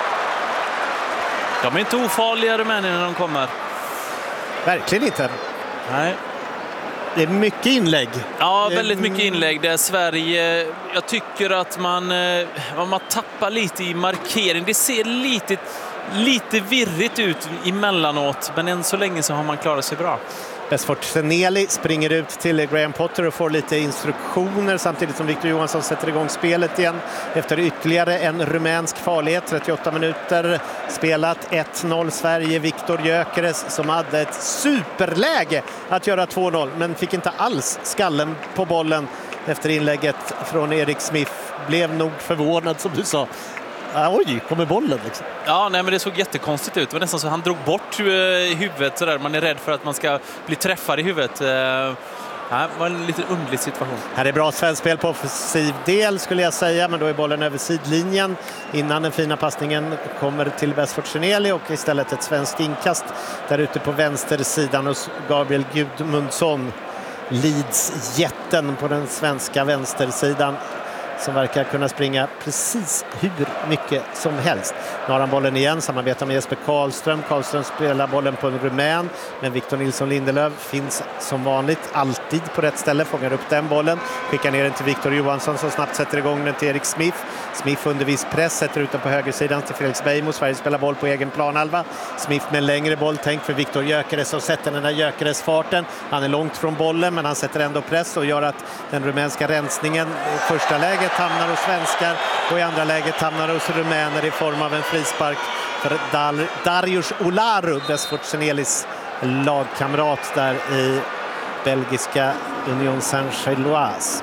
Speaker 2: De är inte ofarliga, Rumänien, när de kommer.
Speaker 1: Verkligen inte.
Speaker 2: Nej.
Speaker 1: Det är mycket inlägg.
Speaker 2: Ja, väldigt mycket inlägg. Det är Sverige. Jag tycker att man tappar lite i markering. Det ser lite virrigt ut emellanåt, men än så länge så har man klarat sig bra.
Speaker 1: Besfort Seneli springer ut till Graham Potter och får lite instruktioner samtidigt som Victor Johansson sätter igång spelet igen efter ytterligare en rumänsk farlighet. 38 minuter spelat, 1-0 Sverige. Victor Gyökeres som hade ett superläge att göra 2-0 men fick inte alls skallen på bollen efter inlägget från Erik Smith. Blev nog förvånad som du sa. Oj, kommer bollen liksom.
Speaker 2: Ja, nej, men det såg jättekonstigt ut. Det var nästan så han drog bort huvudet så där. Man är rädd för att man ska bli träffad i huvudet. Det var en lite underlig situation.
Speaker 1: Här är bra svensk spel på offensiv del skulle jag säga, men då är bollen över sidlinjen innan den fina passningen kommer till Besfort Seneli, och istället ett svenskt inkast där ute på vänstersidan hos Gabriel Gudmundsson. Leeds-jätten på den svenska vänstersidan som verkar kunna springa precis hur mycket som helst. Nu har han bollen igen, samarbetar med Jesper Karlström. Karlström spelar bollen på en rumän, men Victor Nilsson Lindelöf finns som vanligt alltid på rätt ställe, fångar upp den bollen, skickar ner den till Victor Johansson som snabbt sätter igång den till Erik Smith. Smith under viss press, sätter ut den på högersidan till Felix Beijmo. Sverige spelar boll på egen planhalva. Smith med en längre boll, tänk för Victor Gyökeres, och sätter den där Gyökeres farten. Han är långt från bollen, men han sätter ändå press och gör att den rumänska rensningen i första läget hamnar hos svenskar och i andra läget hamnar hos rumäner i form av en frispark för Darius Olaru, Besfort Senelis lagkamrat där i belgiska Union Saint-Gilloise.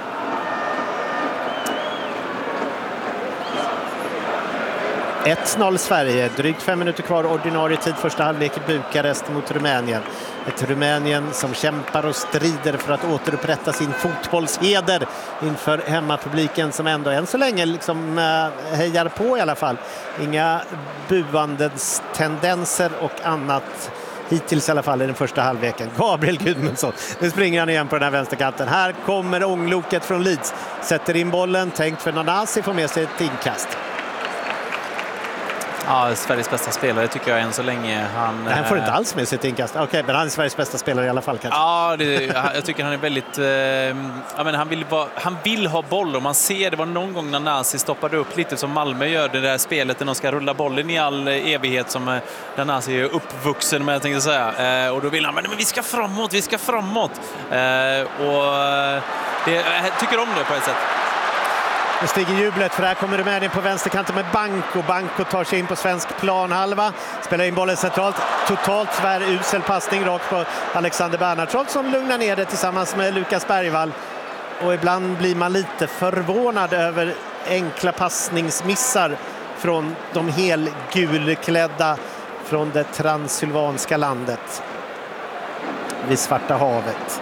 Speaker 1: Sverige, drygt 5 minuter kvar, ordinarie tid första halvlek i Bukarest mot Rumänien. Ett Rumänien som kämpar och strider för att återupprätta sin fotbollsheder inför hemmapubliken som ändå än så länge liksom hejar på i alla fall. Inga buandets tendenser och annat hittills i alla fall i den första halvleken. Gabriel Gudmundsson, nu springer han igen på den här vänsterkanten. Här kommer ångloket från Leeds, sätter in bollen, tänkt för Nanasi, får med sig ett inkast.
Speaker 2: Ja, Sveriges bästa spelare tycker jag än så länge.
Speaker 1: Han får inte alls med sitt inkast. Okej, men han är Sveriges bästa spelare i alla fall kanske.
Speaker 2: Ja, jag tycker han är väldigt... han vill ha boll, och man ser, det var någon gång när Nanasi stoppade upp lite som Malmö gör det där spelet där de ska rulla bollen i all evighet som Nanasi är uppvuxen med, jag tänkte säga. Och då vill han, men vi ska framåt. Jag tycker om det på ett sätt.
Speaker 1: Nu stiger jublet, för här kommer Rumänien på vänsterkanten med Banco tar sig in på svensk planhalva, spelar in bollen centralt, totalt usel passning rakt på Alexander Bernhardsson som lugnar ner det tillsammans med Lukas Bergvall. Och ibland blir man lite förvånad över enkla passningsmissar från de helgulklädda från det transylvanska landet vid Svarta havet.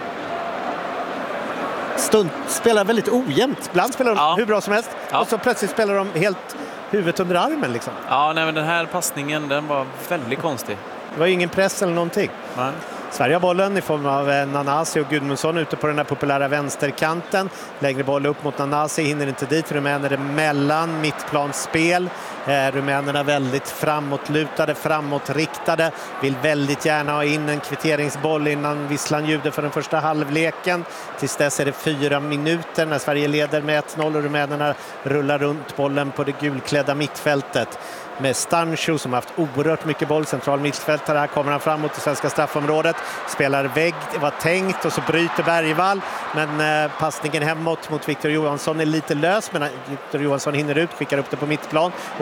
Speaker 1: Stund spelar väldigt ojämnt. Ibland spelar de hur bra som helst. Ja. Och så plötsligt spelar de helt huvudet under armen liksom.
Speaker 2: Ja, nej, men den här passningen, den var väldigt konstig.
Speaker 1: Det var ingen press eller någonting.
Speaker 2: Nej.
Speaker 1: Sverige har bollen i form av Nanasi och Gudmundsson ute på den här populära vänsterkanten. Längre boll upp mot Nanasi, hinner inte dit. Rumäner emellan, mittplansspel. Rumänerna väldigt framåtlutade, framåtriktade. Vill väldigt gärna ha in en kvitteringsboll innan visslan ljuder för den första halvleken. Tills dess är det 4 minuter när Sverige leder med 1-0 och rumänerna rullar runt bollen på det gulklädda mittfältet. Med Stancho som haft oerhört mycket boll, central mittfältare. Här kommer han fram mot det svenska straffområdet, spelar vägg, det var tänkt, och så bryter Bergvall, men passningen hemåt mot Victor Johansson är lite lös, men Victor Johansson hinner ut, skickar upp det på mittplan och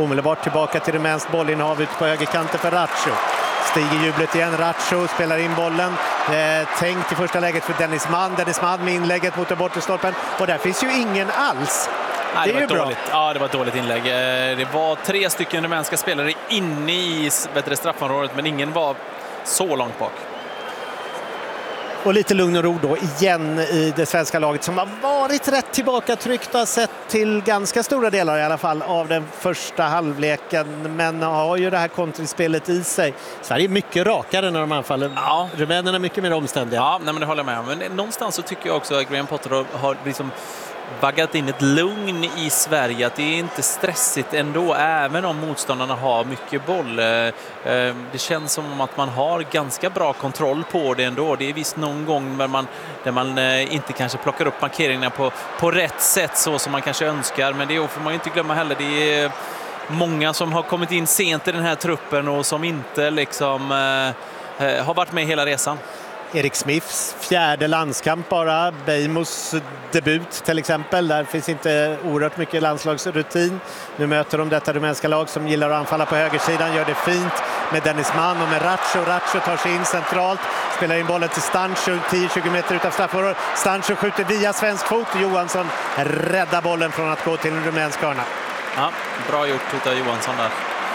Speaker 1: omedelbart tillbaka till rumänskt bollinnehav ute på högerkanten för Ratcho. Stiger jublet igen, Ratcho spelar in bollen. Tänkt i första läget för Dennis Mann med inlägget mot den bortre stolpen. Och där finns ju ingen alls.
Speaker 2: Nej,
Speaker 1: det är ju bra.
Speaker 2: Ja, det var ett dåligt inlägg. Det var 3 stycken rumänska spelare inne i straffområdet, men ingen var så långt bak.
Speaker 1: Och lite lugn och ro då igen i det svenska laget som har varit rätt tillbakatryckta sett till ganska stora delar i alla fall av den första halvleken, men har ju det här kontringsspelet i sig. Sverige är mycket rakare när de anfaller. Ja. Rumänerna är mycket mer omständiga.
Speaker 2: Ja, nej, men det håller jag med om. Men någonstans så tycker jag också att Graham Potter har liksom vaggat in ett lugn i Sverige, att det är inte stressigt ändå, även om motståndarna har mycket boll. Det känns som att man har ganska bra kontroll på det ändå. Det är visst någon gång där man inte kanske plockar upp markeringarna på rätt sätt så som man kanske önskar, men det får man ju inte glömma heller. Det är många som har kommit in sent i den här truppen och som inte liksom har varit med hela resan.
Speaker 1: Erik Smiths 4:e landskamp bara, Beijmos debut till exempel. Där finns inte oerhört mycket landslagsrutin. Nu möter de detta rumänska lag som gillar att anfalla på högersidan, gör det fint med Dennis Mann och med Ratcho. Ratcho tar sig in centralt, spelar in bollen till Stancho 10-20 meter utanför straffområdet. Stancho skjuter via svensk fot. Johansson räddar bollen från att gå till en rumänsk hörna.
Speaker 2: Ja, bra gjort av Johansson där.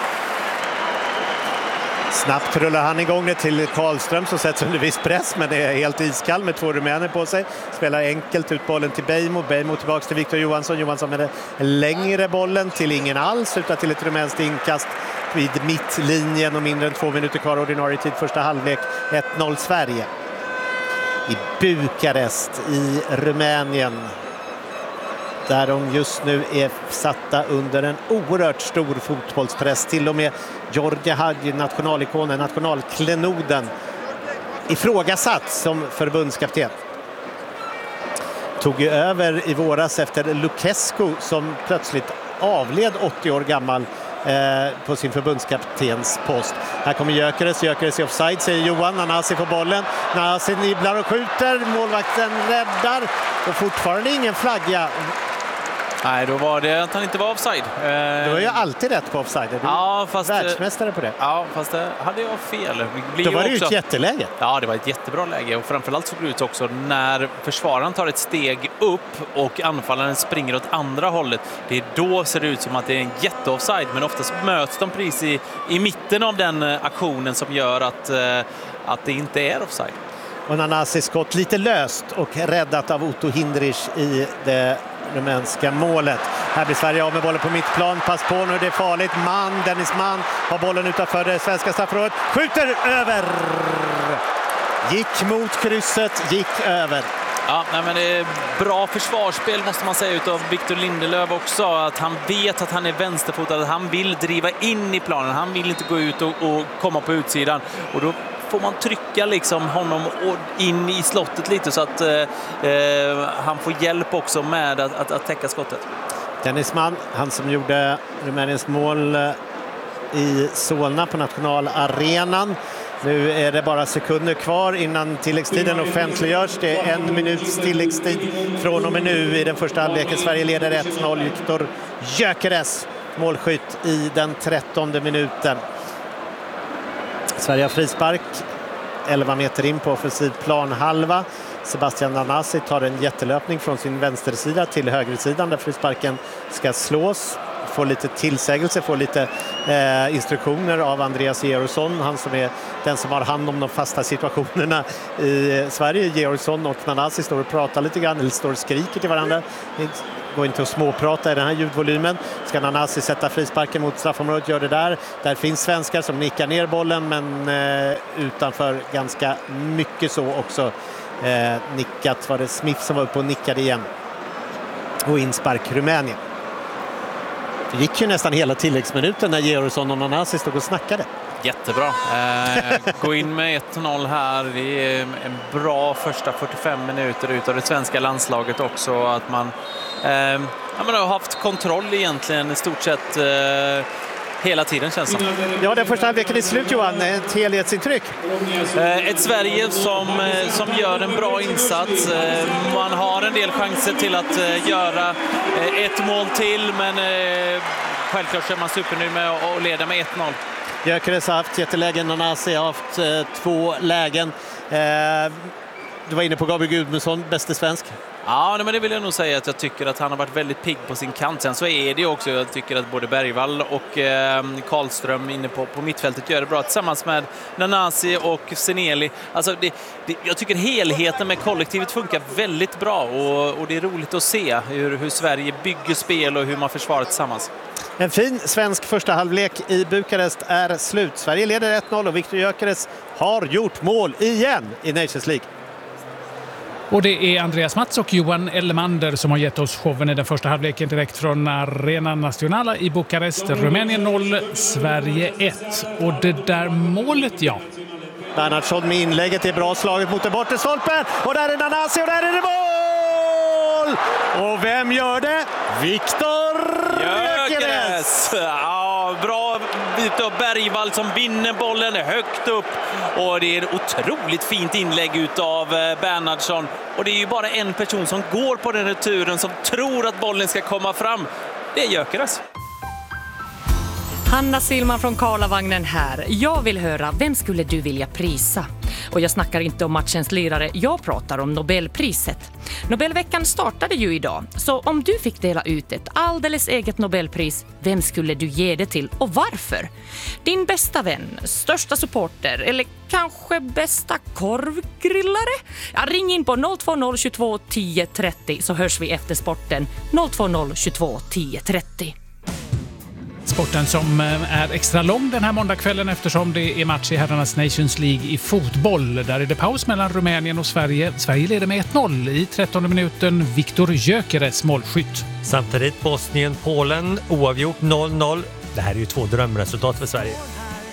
Speaker 1: Snabbt rullar han igång det till Karlström som sätts under viss press, men det är helt iskall med 2 rumäner på sig. Spelar enkelt ut bollen till Beijmo. Beijmo tillbaka till Victor Johansson. Johansson med den längre bollen till ingen alls utan till ett rumänskt inkast vid mittlinjen och mindre än 2 minuter kvar ordinarie tid första halvlek. 1-0 Sverige. I Bukarest i Rumänien, där de just nu är satta under en oerhört stor fotbollspress. Till och med George Hagi, nationalikonen, nationalklenoden, ifrågasatt som förbundskapten. Tog ju över i våras efter Lucescu som plötsligt avled 80 år gammal på sin förbundskaptens post. Här kommer Gyökeres i offside, säger Johan. Nanasi får bollen. Nanasi nibblar och skjuter. Målvakten räddar och fortfarande ingen flagga.
Speaker 2: Nej, då var det att han inte var offside.
Speaker 1: Du var ju alltid rätt på offside. Du är världsmästare på det.
Speaker 2: Ja, fast det hade jag fel.
Speaker 1: Då var det ju ett jätteläge.
Speaker 2: Ja, det var ett jättebra läge. Och framförallt såg det ut också när försvararen tar ett steg upp och anfallaren springer åt andra hållet. Det är då ser det ut som att det är en jätteoffside. Men oftast möts de precis i mitten av den aktionen som gör att det inte är offside.
Speaker 1: Och Nanasis skott lite löst och räddat av Otto Hindrich i det rumänska målet. Här blir Sverige av med bollen på mittplan. Pass på nu, det är farligt. Dennis Mann har bollen utanför det svenska straffområdet. Skjuter över! Gick mot krysset, gick över.
Speaker 2: Ja, nej, men det är bra försvarsspel måste man säga utav Victor Lindelöf också. Att han vet att han är vänsterfotad, att han vill driva in i planen. Han vill inte gå ut och komma på utsidan. Och då får man trycka liksom honom in i slottet lite så att han får hjälp också med att täcka skottet.
Speaker 1: Dennis Mann, han som gjorde Rumäniens mål i Solna på nationalarenan. Nu är det bara sekunder kvar innan tilläggstiden offentliggörs. Det är 1 minuts tilläggstid från och med nu i den första halvleken. Sverige leder 1-0. Viktor Gyökeres målskytt i den 13:e minuten. Sverige har frispark 11 meter in på offensiv planhalva. Sebastian Nanasi tar en jättelöpning från sin vänstersida till högersidan där frisparken ska slås. Får lite tillsägelse, får lite instruktioner av Andreas Georgsson, han som är den som har hand om de fasta situationerna i Sverige. Georgsson och Nanasi står och pratar lite grann, eller står och skriker till varandra. Det går inte att småprata i den här ljudvolymen. Ska Nanasi sätta frisparken mot straffområdet, gör det där. Där finns svenskar som nickar ner bollen, men utanför ganska mycket så också. Nickat var det Smith som var uppe och nickade igen. Och inspark Rumänien. Det gick ju nästan hela tilläggsminuten när Georgsson och Nanasi stod och snackade.
Speaker 2: Jättebra. Gå in med 1-0 här. Det är en bra första 45 minuter ut av det svenska landslaget också. Att man har haft kontroll egentligen i stort sett hela tiden, känns det.
Speaker 1: Ja, den första halvleken är slut, Johan. Ett helhetsintryck.
Speaker 2: Ett Sverige som gör en bra insats. Man har en del chanser till att göra ett mål till, men självklart är man supernöjd med att leda med 1-0.
Speaker 1: Gyökeres har haft jättelägen, Nanasi har haft 2 lägen. Du var inne på Gabriel Gudmundsson, bäste svensk.
Speaker 2: Ja, men det vill jag nog säga att jag tycker att han har varit väldigt pigg på sin kant. Sen så är det också, jag tycker att både Bergvall och Karlström inne på mittfältet gör det bra tillsammans med Nanasi och Seneli. Alltså jag tycker helheten med kollektivet funkar väldigt bra och det är roligt att se hur Sverige bygger spel och hur man försvarar tillsammans.
Speaker 1: En fin svensk första halvlek i Bukarest är slut. Sverige leder 1-0 och Viktor Gyökeres har gjort mål igen i Nations League.
Speaker 3: Och det är Andreas Mats och Johan Elmander som har gett oss showen i den första halvleken direkt från Arena Nacional i Bukarest. Rumänien 0, Sverige 1. Och det där målet, ja.
Speaker 1: Bernhardsson med inlägget är bra slaget mot den bortre stolpen. Och där är Nanasi och där är det mål! Och vem gör det? Viktor Gyökeres!
Speaker 2: Ja, bra bit av Bergvall som vinner bollen högt upp. Och det är ett otroligt fint inlägg utav Bernhardsson. Och det är ju bara en person som går på den returen som tror att bollen ska komma fram. Det är Gyökeres.
Speaker 4: Hanna Silman från Karlavagnen här. Jag vill höra, vem skulle du vilja prisa? Och jag snackar inte om matchens lirare, jag pratar om Nobelpriset. Nobelveckan startade ju idag, så om du fick dela ut ett alldeles eget Nobelpris, vem skulle du ge det till och varför? Din bästa vän, största supporter eller kanske bästa korvgrillare? Ja, ring in på 020 22 10 30 så hörs vi efter sporten. 020 22 10 30.
Speaker 3: Sporten som är extra lång den här måndagskvällen eftersom det är match i herrarnas Nations League i fotboll. Där är det paus mellan Rumänien och Sverige. Sverige leder med 1-0 i 13:e minuten. Viktor Gyökeres målskytt.
Speaker 5: Samtidigt Bosnien-Polen oavgjort 0-0. Det här är ju 2 drömresultat för Sverige.